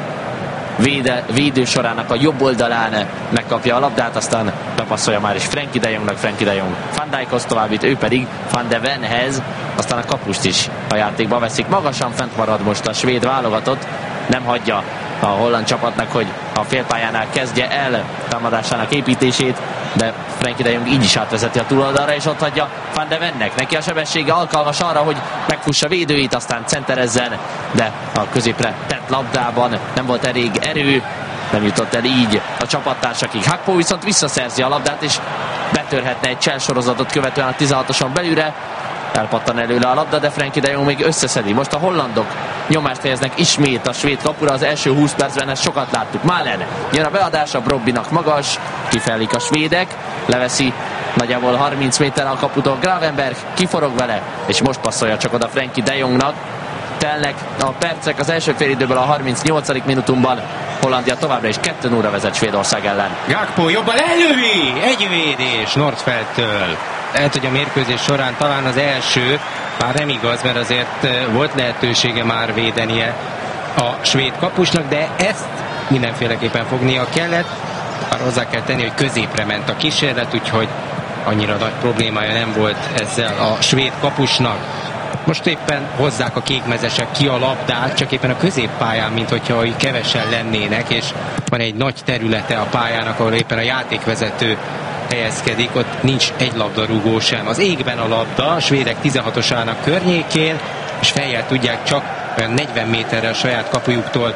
védősorának a jobb oldalán megkapja a labdát, aztán bepasszolja már is Frenkie de Jongnak, Frenkie de Jong Van Dijkhoz továbbít, ő pedig Van de Venhez, aztán a kapust is a játékba veszik. Magasan fent marad most a svéd válogatott, nem hagyja a holland csapatnak, hogy a félpályánál kezdje el támadásának építését. de Frenkie de Jong így is átvezeti a túloldalra, és ott hagyja Van de Vennek. Neki a sebessége alkalmas arra, hogy megfussa védőit, aztán centerezzen, de a középre tett labdában nem volt elég erő, nem jutott el így a csapattársak. Gakpo viszont visszaszerzi a labdát, és betörhetne egy cselsorozatot követően a 16-oson belülre. Elpattan előle a labda, de Frenkie de Jong még összeszedi. Most a hollandok nyomást helyeznek ismét a svéd kapura. Az első 20 percben ezt sokat láttuk. Malen jön a beadása, Brobbynak magas, kifelik a svédek, leveszi nagyjából 30 méterre a kaputól Gravenberg, kiforog vele, és most passzolja csak oda Frenkie de Jongnak. Telnek a percek az első félidőből a 38. minutumban. Hollandia továbbra is 2-0-ra vezet Svédország ellen. Gakpo jobban elővi! Egy védés Nordfeldtől. Lehet, hogy a mérkőzés során talán az első, már nem igaz, mert azért volt lehetősége már védenie a svéd kapusnak, de ezt mindenféleképpen fognia kellett. Már hozzá kell tenni, hogy középre ment a kísérlet, úgyhogy annyira nagy problémája nem volt ezzel a svéd kapusnak. Most éppen hozzák a kékmezesek ki a labdát, csak éppen a középpályán, mint hogyha kevesen lennének, és van egy nagy területe a pályának, ahol éppen a játékvezető helyezkedik, ott nincs egy labdarúgó sem. Az égben a labda, a svédek 16-osának környékén, és fejjel tudják csak olyan 40 méterre a saját kapujuktól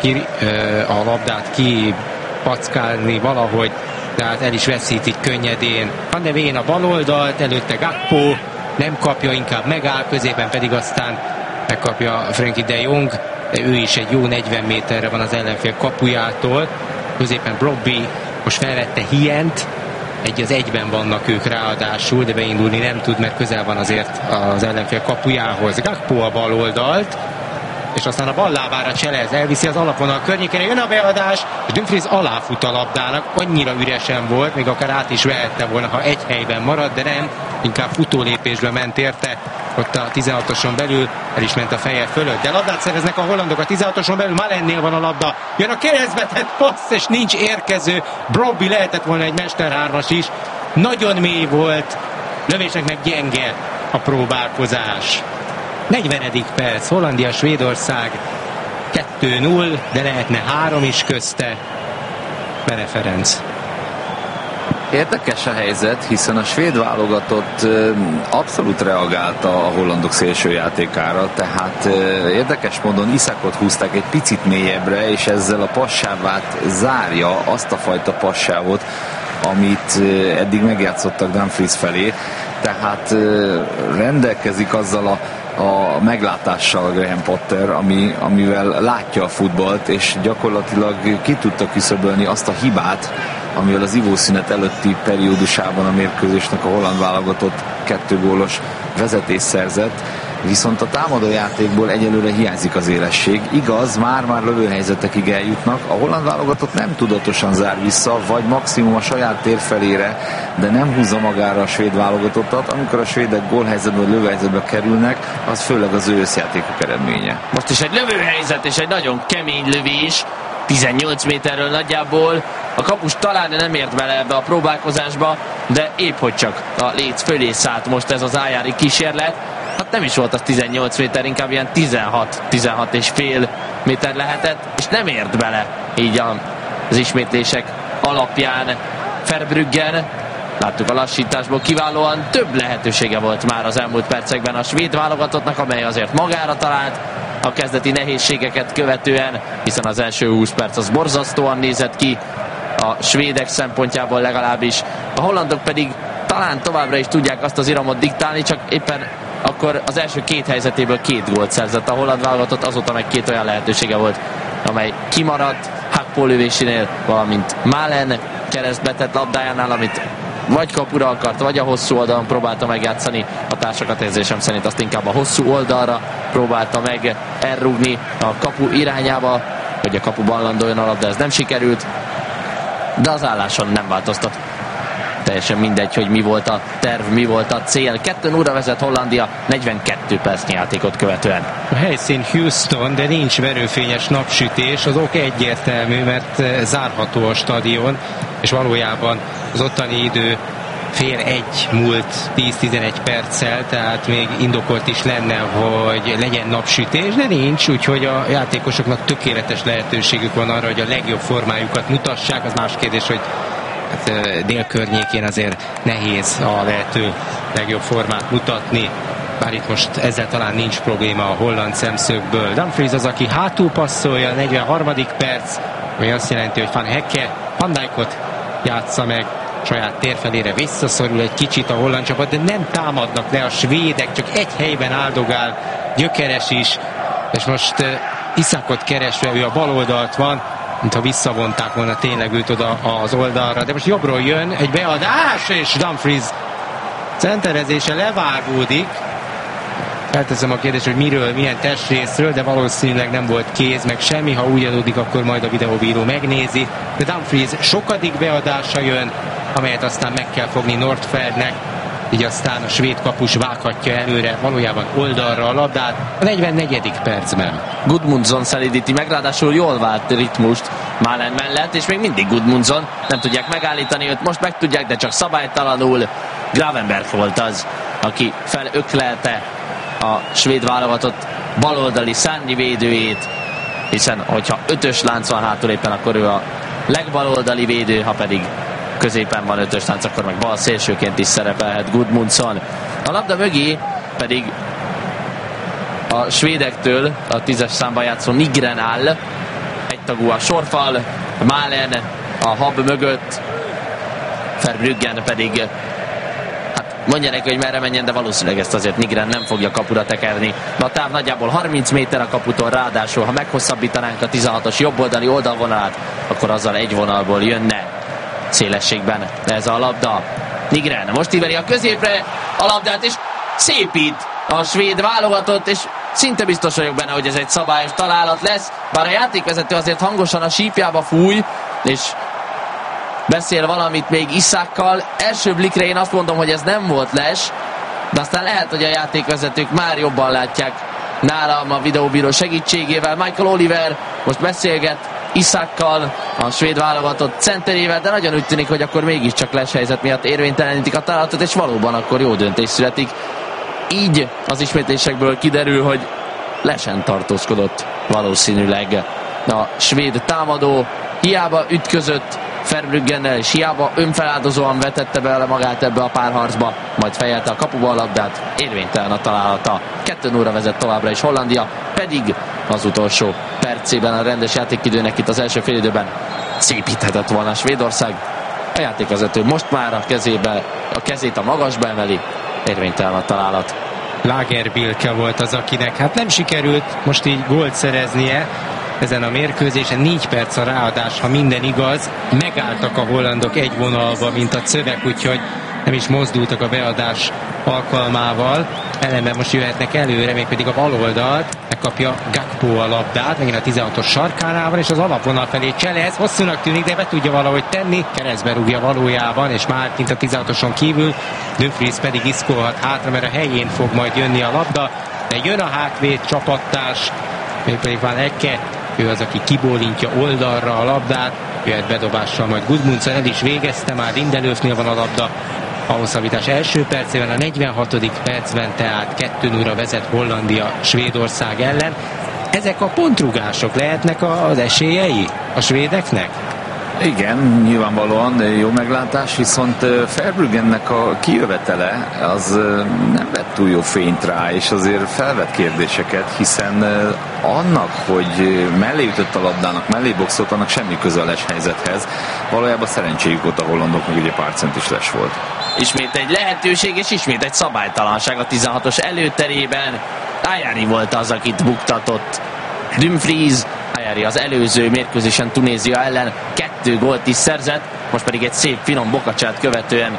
a labdát kipackálni valahogy, tehát el is veszítik könnyedén. Van de Ven a bal oldalt, előtte Gakpo, nem kapja, inkább megáll, középen pedig aztán megkapja Frenkie de Jong, de ő is egy jó 40 méterre van az ellenfél kapujától. Középen Brobby most felvette Hient, egy az egyben vannak ők ráadásul, de beindulni nem tud, mert közel van azért az ellenfél kapujához. Gakpo a bal oldalt, és aztán a bal lábára cselez, elviszi az alapvonal környékére, jön a beadás, és Dumfries aláfut a labdának, annyira üresen volt, még akár át is vehette volna, ha egy helyben marad, de nem, inkább futólépésbe ment érte, ott a 16-oson belül, el is ment a feje fölött, de labdát szereznek a hollandok a 16-oson belül, Malennél van a labda, jön a keresztbe tett passz, és nincs érkező, Brobby lehetett volna egy mesterhármas is, nagyon mély volt, lövésnek meg gyenge a próbálkozás. 40. perc, Hollandia, Svédország 2-0, de lehetne 3 is közte. Bene Ferenc. Érdekes a helyzet, hiszen a svéd válogatott abszolút reagált a hollandok szélsőjátékára, tehát érdekes módon Isakot húzták egy picit mélyebbre, és ezzel a passávát zárja azt a fajta passávot, amit eddig megjátszottak Dumfries felé, tehát rendelkezik azzal a meglátással Graham Potter, amivel látja a futballt, és gyakorlatilag ki tudta küszöbölni azt a hibát, amivel az ivószünet előtti periódusában a mérkőzésnek a holland válogatott 2 gólos vezetés szerzett, viszont a támadójátékból egyelőre hiányzik az élesség. Igaz, már lövőhelyzetekig eljutnak, a holland válogatott nem tudatosan zár vissza, vagy maximum a saját tér felére, de nem húzza magára a svéd válogatottat. Amikor a svédek gólhelyzetből, lövőhelyzetbe kerülnek, az főleg az ő összjátékok eredménye. Most is egy lövőhelyzet és egy nagyon kemény lövés, 18 méterről nagyjából. A kapus talán nem ért bele ebbe a próbálkozásba, de épp hogy csak a léc fölé szállt most ez az ájári kísérlet. Hát nem is volt az 18 méter, inkább ilyen 16 és fél méter lehetett, és nem ért bele így az ismétlések alapján Verbruggen. Láttuk a lassításból, kiválóan több lehetősége volt már az elmúlt percekben a svéd válogatottnak, amely azért magára talált a kezdeti nehézségeket követően, hiszen az első 20 perc az borzasztóan nézett ki a svédek szempontjából legalábbis. A hollandok pedig talán továbbra is tudják azt az iramot diktálni, csak éppen akkor az első 2 helyzetéből 2 gólt szerzett a holland válogatott, azóta meg 2 olyan lehetősége volt, amely kimaradt Gakpo lövésénél, valamint Malen keresztbetett labdájánál, amit vagy kapura akart, vagy a hosszú oldalon próbálta megjátszani. A társakat érzésem szerint azt inkább a hosszú oldalra próbálta meg elrúgni a kapu irányába, hogy a kapuban landoljon a labda, ez nem sikerült, de az álláson nem változtat. Teljesen mindegy, hogy mi volt a terv, mi volt a cél. 2-0-ra vezet Hollandia 42 percnyi játékot követően. A helyszín Houston, de nincs verőfényes napsütés. Az ok egyértelmű, mert zárható a stadion, és valójában az ottani idő fél egy múlt 10-11 perccel, tehát még indokolt is lenne, hogy legyen napsütés, de nincs, úgyhogy a játékosoknak tökéletes lehetőségük van arra, hogy a legjobb formájukat mutassák. Az más kérdés, hogy dél környékén azért nehéz a lehető legjobb formát mutatni. Bár itt most ezzel talán nincs probléma a holland szemszögből. Dumfries az, aki hátul passzolja, 43. perc, ami azt jelenti, hogy Van Hecke Van Dijkot játsza meg, saját térfelére visszaszorul egy kicsit a holland csapat, de nem támadnak le a svédek, csak egy helyben áldogál Gyökeres is, és most Isakot keresve, ő a bal oldalt van, mintha visszavonták volna tényleg őt oda az oldalra, de most jobbról jön egy beadás, és Dumfries centerezése levágódik. Felteszem a kérdést, hogy miről, milyen testrészről, de valószínűleg nem volt kéz, meg semmi. Ha úgy adódik, akkor majd a videóbíró megnézi. De Dumfries sokadik beadása jön, amelyet aztán meg kell fogni Nordfeldnek. Így aztán a svéd kapus vághatja előre, valójában oldalra a labdát a 44. percben. Gudmundsson szelídíti meg, ráadásul jól vált ritmust Malen mellett, és még mindig Gudmundsson, nem tudják megállítani őt, most meg tudják, de csak szabálytalanul. Gravenberg volt az, aki felöklelte a svéd válogatott baloldali szárnyi védőjét, hiszen hogyha 5-ös lánc van hátul éppen, akkor ő a legbaloldali védő, ha pedig középen van 5-ös lánc, akkor meg bal szélsőként is szerepelhet Gudmundsson. A labda mögé pedig a svédektől a 10-es számban játszó Nygren áll, egytagú a sorfal, Malen a hab mögött, Verbruggen pedig mondja neki, hogy merre menjen, de valószínűleg ezt azért Nygren nem fogja kapura tekerni. De a táv nagyjából 30 méter a kaputól, ráadásul ha meghosszabbítanánk a 16-os jobboldali oldalvonalát, akkor azzal egy vonalból jönne szélességben ez a labda. Nygren most íveli a középre a labdát, és szépít a svéd válogatott, és szinte biztos vagyok benne, hogy ez egy szabályos találat lesz, bár a játékvezető azért hangosan a sípjába fúj, és beszél valamit még Isakkal. Első blikre én azt mondom, hogy ez nem volt les, de aztán lehet, hogy a játékvezetők már jobban látják nálam a videóbíró segítségével. Michael Oliver most beszélget Isakkal, a svéd válogatott centerével, de nagyon úgy tűnik, hogy akkor mégiscsak les helyzet miatt érvénytelenítik a találatot, és valóban akkor jó döntés születik. Így az ismétlésekből kiderül, hogy lesen tartózkodott valószínűleg a svéd támadó, hiába ütközött Verbruggennel, és hiába önfeláldozóan vetette bele magát ebbe a párharcba, majd fejelte a kapuba a labdát, érvénytelen a találata. 2-0-ra vezet továbbra is Hollandia, pedig az utolsó percében a rendes játékidőnek itt az első félidőben szépíthetett volna Svédország. A játékvezető most már a kezét a magasba emeli, érvénytelen a találat. Lagerbielke volt az, akinek hát nem sikerült most így gólt szereznie ezen a mérkőzésen. 4 perc a ráadás, ha minden igaz. Megálltak a hollandok egy vonalba, mint a cövek, úgyhogy nem is mozdultak a beadás alkalmával. Ellenben most jöhetnek előre, mégpedig a bal oldalt. Megkapja Gakpo a labdát, megint a 16-os sarkánál van, és az alapvonal felé cselez. Hosszúnak tűnik, de be tudja valahogy tenni. Keresztbe rúgja valójában, és már kint a 16-oson kívül. Dumfries pedig iszkolhat hátra, mert a helyén fog majd jönni a labda. De jön a hátvéd csapattárs, mégpedig Van Hecke. Ő az, aki kibólintja oldalra a labdát. Jöhet bedobással majd Gudmundsson, el is végezte, már Lindelöfnél van a labda. A hosszabbítás első percében, a 46. percben, tehát 2-0-ra vezet Hollandia Svédország ellen. Ezek a pontrugások lehetnek az esélyei a svédeknek? Igen, nyilvánvalóan jó meglátás, viszont Verbruggennek a kijövetele az nem vett túl jó fényt rá, és azért felvett kérdéseket, hiszen annak, hogy mellé ütött a labdának, mellé boxolt, annak semmi köze a les helyzethez. Valójában szerencséjük volt a hollandoknak, ugye pár centis les volt. Ismét egy lehetőség, és ismét egy szabálytalanság a 16-os előterében. Ajari volt az, akit buktatott Dumfries. Ajari az előző mérkőzésen Tunézia ellen 2 gólt is szerzett, most pedig egy szép finom bokacsát követően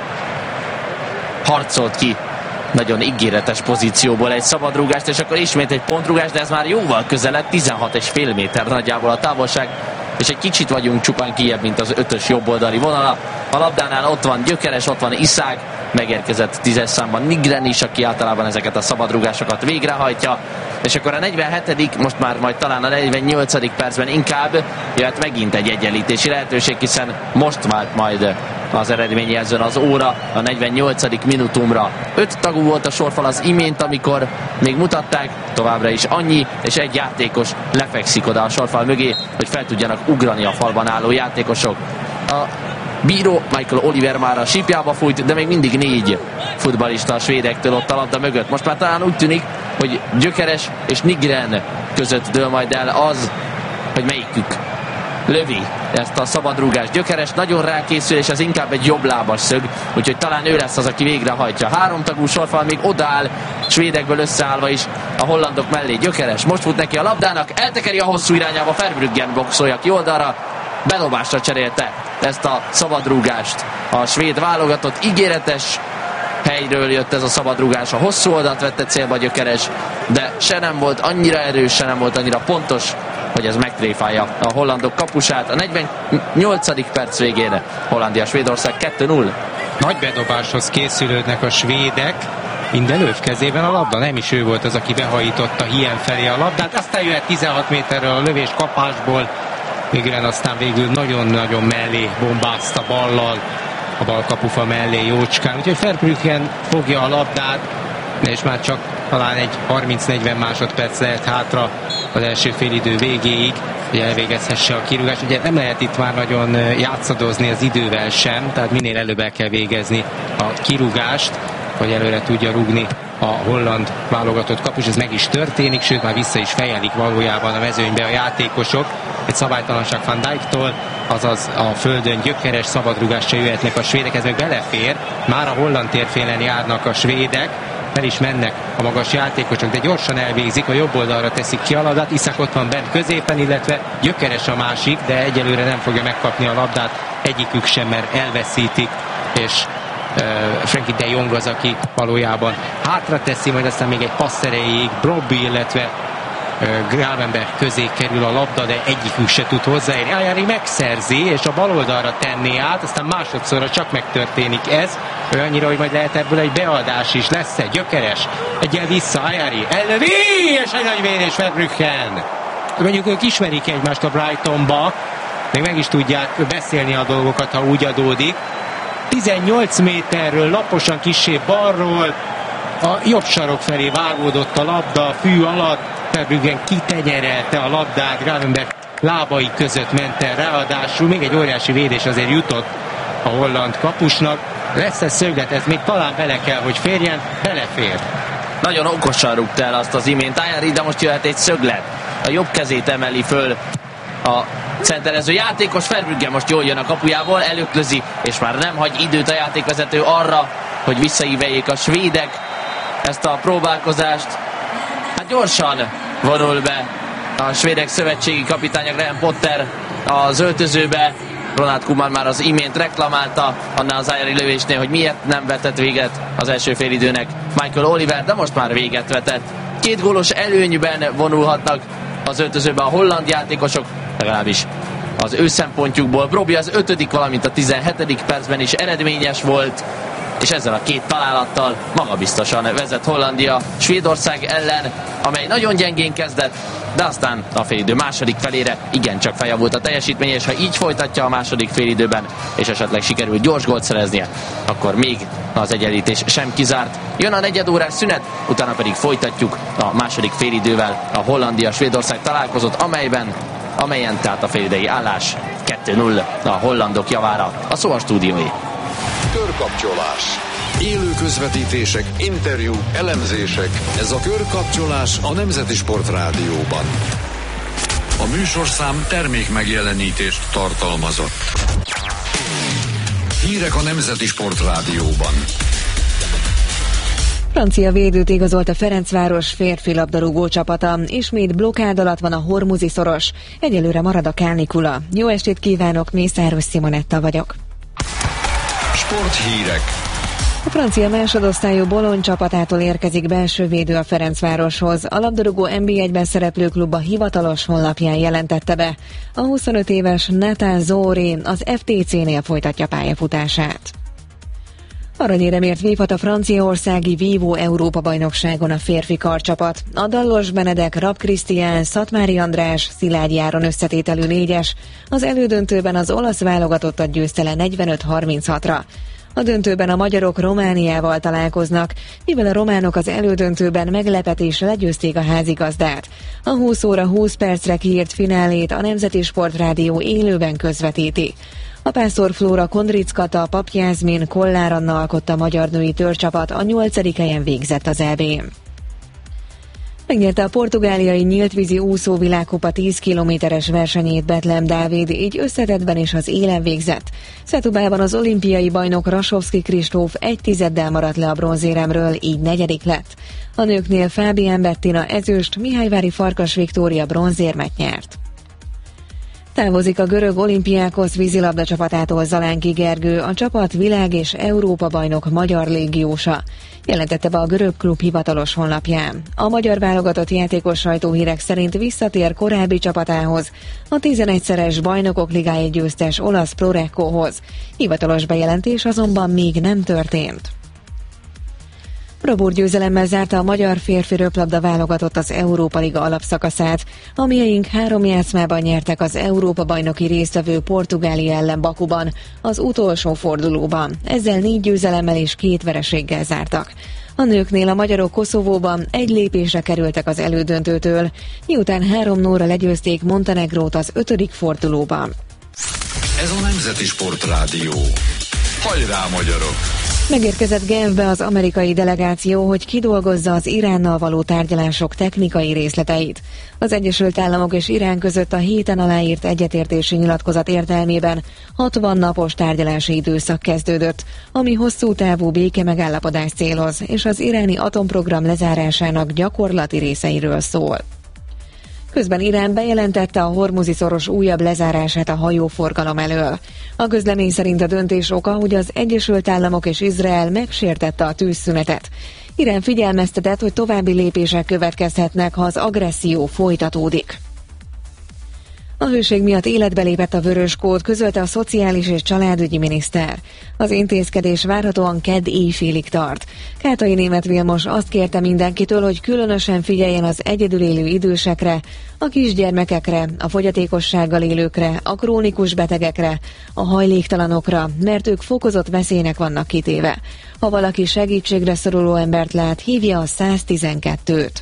harcolt ki nagyon ígéretes pozícióból egy szabadrúgást, és akkor ismét egy pontrúgás, de ez már jóval közelebb, 16,5 méter nagyjából a távolság, és egy kicsit vagyunk csupán kijebb, mint az 5-ös jobboldali vonala. A labdánál ott van Gyökeres, ott van Isak, megérkezett 10-es számban Nygren is, aki általában ezeket a szabadrúgásokat végrehajtja, és akkor a 47., most már majd talán a 48. percben inkább jöhet megint egy egyenlítési lehetőség, hiszen most vált majd az eredményjelzőn az óra a 48. minutumra. 5 tagú volt a sorfal az imént, amikor még mutatták, továbbra is annyi, és egy játékos lefekszik oda a sorfal mögé, hogy fel tudjanak ugrani a falban álló játékosok. A bíró. Michael Oliver már a sípjába fújt, de még mindig 4 futballista a svédektől ott a labda mögött. Most már talán úgy tűnik, hogy Gyökeres és Nygren között dől majd el az, hogy melyikük lövi ezt a szabadrúgást. Gyökeres nagyon rákészül, és ez inkább egy jobblábas szög, úgyhogy talán ő lesz az, aki végrehajtja. 3 tagú sorfal még odaáll, svédekből összeállva is a hollandok mellé. Gyökeres most fut neki a labdának, eltekeri a hosszú irányába, Verbruggen boxolja ki oldalra, bedobásra cserélte ezt a szabadrúgást. A svéd válogatott ígéretes helyről jött ez a szabadrúgás, a hosszú oldalt vette célba Gyökeres, de se nem volt annyira erős, se nem volt annyira pontos, hogy ez megtréfálja a hollandok kapusát. A 48. perc végén Hollandia-Svédország 2-0. Nagy bedobáshoz készülődnek a svédek. Lindelöf kezében a labda, nem is ő volt az, aki behajította Hien felé a labdát. Aztán jöhet 16 méterrel a lövés kapásból. Nygren aztán végül nagyon-nagyon mellé bombázta ballal a balkapufa mellé jócskán. Úgyhogy Verbruggen fogja a labdát, és már csak talán egy 30-40 másodperc lehet hátra az első félidő végéig, hogy elvégezhesse a kirúgást. Ugye nem lehet itt már nagyon játszadozni az idővel sem, tehát minél előbb el kell végezni a kirúgást, hogy előre tudja rúgni a holland válogatott kapus. Ez meg is történik, sőt már vissza is fejelik valójában a mezőnybe a játékosok. Egy szabálytalanság Van Dijktól, azaz a földön Gyökeres szabadrúgással jöhetnek a svédek, ez meg belefér. Már a holland térfélen járnak a svédek, fel is mennek a magas játékosok, de gyorsan elvégzik, a jobb oldalra teszik ki a labdát. Isak ott van bent középen, illetve Gyökeres a másik, de egyelőre nem fogja megkapni a labdát egyikük sem, mert elveszítik, és Frenkie de Jong az, aki valójában hátra teszi, majd aztán még egy passz erejéig Brobby, illetve Gravenberg közé kerül a labda, de egyikük se tud hozzáérni. Ajari megszerzi, és a bal oldalra tenné át, aztán másodszorra csak megtörténik ez. Olyannyira, hogy majd lehet ebből egy beadás is. Lesz-e? Gyökeres. Egyel vissza, Ajari ellövi, és egy nagy vérés Verbruggen. Mondjuk ők ismerik egymást a Brightonba, még meg is tudják beszélni a dolgokat, ha úgy adódik. 18 méterről laposan kissé balról a jobb sarok felé vágódott a labda a fű alatt. Verbruggen kitenyerelte a labdát, Gravenberg lábai között ment el, ráadásul még egy óriási védés azért jutott a holland kapusnak. Lesz ez szöglet, ez még talán bele kell, hogy férjen, belefér. Nagyon okosan rúgta el azt az imént Ajari, de most jöhet egy szöglet. A jobb kezét emeli föl a centerező játékos. Verbruggen most jól jön a kapujából, elöklözi, és már nem hagy időt a játékvezető arra, hogy visszaíveljék a svédek ezt a próbálkozást. Hát gyorsan vonul be a svédek szövetségi kapitánya Graham Potter az öltözőbe. Ronald Koeman már az imént reklamálta annál az Ajari lövésnél, hogy miért nem vetett véget az első félidőnek Michael Oliver, de most már véget vetett. 2 gólos előnyben vonulhatnak az öltözőbe a holland játékosok, legalábbis az ő szempontjukból. Brobby az 5., valamint a 17. percben is eredményes volt, és ezzel a 2 találattal magabiztosan vezet Hollandia Svédország ellen, amely nagyon gyengén kezdett, de aztán a félidő második felére igencsak feljavult a teljesítmény, és ha így folytatja a második félidőben, és esetleg sikerül gyors gólt szereznie, akkor még az egyenlítés sem kizárt. Jön a negyedórás szünet, utána pedig folytatjuk a második félidővel a Hollandia-Svédország találkozót, amelyen tehát a félidei állás 2-0 a hollandok javára. A szó a stúdiói. Körkapcsolás. Élő közvetítések, interjú, elemzések. Ez a Körkapcsolás a Nemzeti Sport Rádióban. A műsorszám termék megjelenítést tartalmazott. Hírek a Nemzeti Sport Rádióban. Francia védőt igazolt a Ferencváros férfi labdarúgó csapata. Ismét blokkád alatt van a Hormuzi szoros. Egyelőre marad a kánikula. Jó estét kívánok, Mészáros Simonetta vagyok. Sporthírek. A francia másodosztályú Bologne csapatától érkezik belső védő a Ferencvároshoz. A labdarúgó NB1-ben szereplő klub a hivatalos honlapján jelentette be. A 25 éves Nathan Zori az FTC-nél folytatja pályafutását. Aranyéremért vívhat a franciaországi Vívó Európa-bajnokságon a férfi karcsapat. A Dallos Benedek, Rab Krisztián, Szatmári András, Szilágyi Áron összetételű 4-es, az elődöntőben az olasz válogatottat győzte le 45-36-ra. A döntőben a magyarok Romániával találkoznak, mivel a románok az elődöntőben meglepetésre legyőzték a házigazdát. A 20 óra 20 percre kiírt finálét a Nemzeti Sport Rádió élőben közvetíti. A Pásztor Flóra Kondrickata, Pap Jászmin, Kollár Anna alkotta magyar női törcsapat, a 8. helyen végzett az EB-n. Megnyerte a portugáliai nyíltvízi úszó világkupa 10 kilométeres versenyét Betlehem Dávid, így összetettben is az élen végzett. Setubában az olimpiai bajnok Rasovszky Kristóf 1/10 maradt le a bronzéremről, így 4. lett. A nőknél Fábián Bettina ezüst, Mihályvári Farkas Viktória bronzérmet nyert. Távozik a görög Olimpiákosz vízilabda csapatától Zalánki Gergő, a csapat világ- és Európa-bajnok magyar légiósa, jelentette be a görög klub hivatalos honlapján. A magyar válogatott játékos sajtóhírek szerint visszatér korábbi csapatához, a 11-szeres bajnokok ligáját győztes olasz Pro Reccohoz. Hivatalos bejelentés azonban még nem történt. Bravúrgyőzelemmel zárta a magyar férfi röplabda válogatott az Európa Liga alapszakaszát. A mieink 3 játszmában nyertek az Európa-bajnoki résztvevő Portugália ellen Bakuban, az utolsó fordulóban. Ezzel 4 győzelemmel és 2 vereséggel zártak. A nőknél a magyarok Koszovóban 1 lépésre kerültek az elődöntőtől, miután 3-0-ra legyőzték Montenegrót az 5. fordulóban. Ez a Nemzeti Sportrádió. Hajrá, magyarok! Megérkezett Genfbe az amerikai delegáció, hogy kidolgozza az Iránnal való tárgyalások technikai részleteit. Az Egyesült Államok és Irán között a héten aláírt egyetértési nyilatkozat értelmében 60 napos tárgyalási időszak kezdődött, ami hosszú távú béke megállapodás céloz, és az iráni atomprogram lezárásának gyakorlati részeiről szól. Közben Irán bejelentette a Hormuzi-szoros újabb lezárását a hajóforgalom elől. A közlemény szerint a döntés oka, hogy az Egyesült Államok és Izrael megsértette a tűzszünetet. Irán figyelmeztetett, hogy további lépések következhetnek, ha az agresszió folytatódik. A hőség miatt életbe lépett a vörös kód, közölte a szociális és családügyi miniszter. Az intézkedés várhatóan kedd éjfélig tart. Kátai Németh Vilmos azt kérte mindenkitől, hogy különösen figyeljen az egyedül élő idősekre, a kisgyermekekre, a fogyatékossággal élőkre, a krónikus betegekre, a hajléktalanokra, mert ők fokozott veszélynek vannak kitéve. Ha valaki segítségre szoruló embert lát, hívja a 112-t.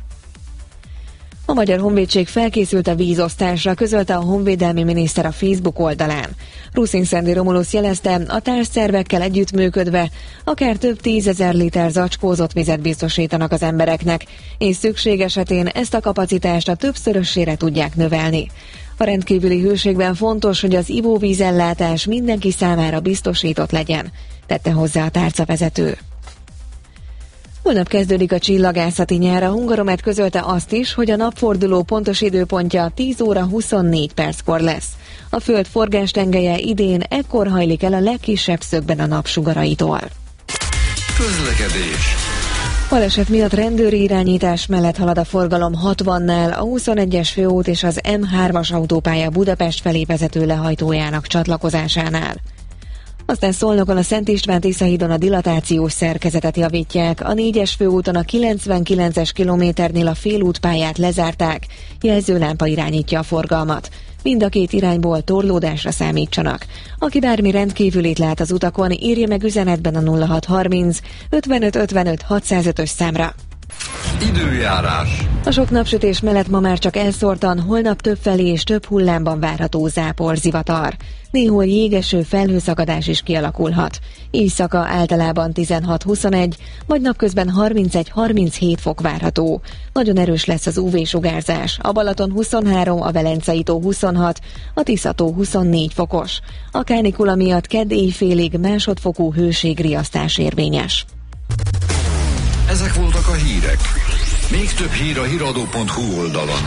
A Magyar Honvédség felkészült a vízosztásra, közölte a honvédelmi miniszter a Facebook oldalán. Ruszin Szendi Romulusz jelezte, a társszervekkel együttműködve akár több 10 000 liter zacskózott vizet biztosítanak az embereknek, és szükség esetén ezt a kapacitást a többszörösére tudják növelni. A rendkívüli hőségben fontos, hogy az ivóvízellátás mindenki számára biztosított legyen, tette hozzá a tárcavezető. Holnap kezdődik a csillagászati nyár, a Hungaromet közölte azt is, hogy a napforduló pontos időpontja 10 óra 24 perckor lesz. A Föld forgástengelye idén ekkor hajlik el a legkisebb szögben a napsugaraitól. Közlekedés. Baleset miatt rendőri irányítás mellett halad a forgalom 60-nál, a 21-es főút és az M3-as autópálya Budapest felé vezető lehajtójának csatlakozásánál. Aztán Szolnokon a Szent István-Tisza hídon a dilatációs szerkezetet javítják, a 4-es főúton a 99-es kilométernél a félútpályát lezárták, jelzőlámpa irányítja a forgalmat. Mind a 2 irányból torlódásra számítsanak. Aki bármi rendkívülit lát az utakon, írja meg üzenetben a 0630 55 55 605-ös számra. Időjárás. A sok napsütés mellett ma már csak elszórtan, holnap többfelé és több hullámban várható zápor, zivatar. Néhol jégeső felhőszakadás is kialakulhat. Éjszaka általában 16-21, majd napközben 31-37 fok várható. Nagyon erős lesz az UV-sugárzás. A Balaton 23, a Velencei tó 26, a Tisza-tó 24 fokos. A kánikula miatt kedd éjfélig másodfokú hőségriasztás érvényes. Ezek voltak a hírek. Még több hír a hiradó.hu oldalon.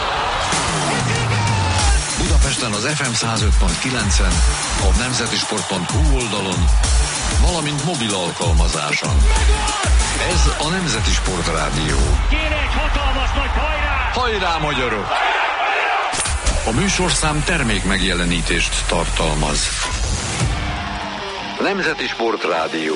Budapesten az FM 105.9-en, a nemzetisport.hu oldalon, valamint mobil alkalmazáson. Ez a Nemzeti Sportrádió. Kérek, hatalmas nagy hajrá! Hajrá, magyarok! A műsorszám termék megjelenítést tartalmaz. Nemzeti Sportrádió.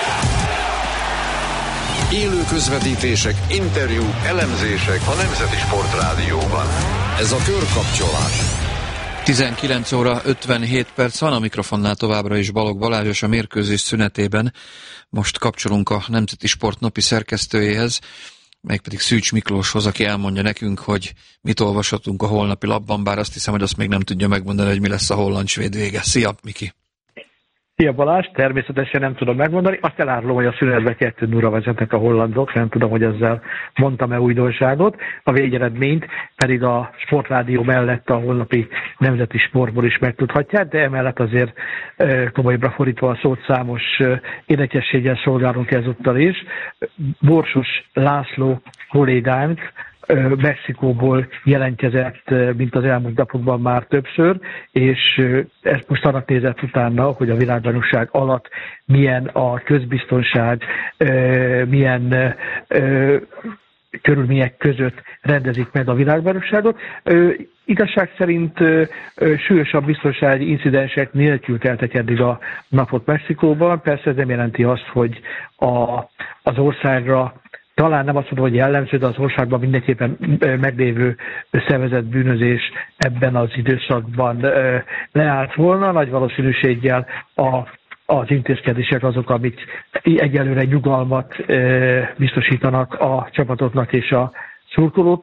Élő közvetítések, interjúk, elemzések a Nemzeti Sportrádióban. Ez a körkapcsolás. 19 óra 57 perc van, a mikrofonnál továbbra is Balogh Balázs, a mérkőzés szünetében. Most kapcsolunk a Nemzeti Sport napi szerkesztőjéhez. mégpedig Szűcs Miklóshoz, aki elmondja nekünk, hogy mit olvashatunk a holnapi lapban, bár azt hiszem, hogy azt még nem tudja megmondani, hogy mi lesz a holland-svéd vége. Szia, Miki! Szia Balázs, természetesen nem tudom megmondani. Azt elárulom, hogy a szünetbe 2-0 vezetnek a hollandok, nem tudom, hogy ezzel mondtam-e újdonságot. A végeredményt pedig a Sportrádió mellett a holnapi Nemzeti Sportból is megtudhatják, de emellett azért komolyra fordítva a szót, számos érdekességgel szolgálunk ezúttal is. Borsos László kollégánk Mexikóból jelentkezett, mint az elmúlt napokban már többször, és ezt most annak nézett utána, hogy a világbajnokság alatt milyen a közbiztonság, milyen körülmények között rendezik meg a világbajnokságot. Igazság szerint súlyosabb biztonsági incidensek nélkül teltek eddig a napot Mexikóban. Persze ez nem jelenti azt, hogy az országra talán nem azt mondom, hogy jellemző, de az országban mindenképpen meglévő szervezett bűnözés ebben az időszakban leállt volna. Nagy valószínűséggel az intézkedések azok, amik egyelőre nyugalmat biztosítanak a csapatoknak és a szurkolóknak.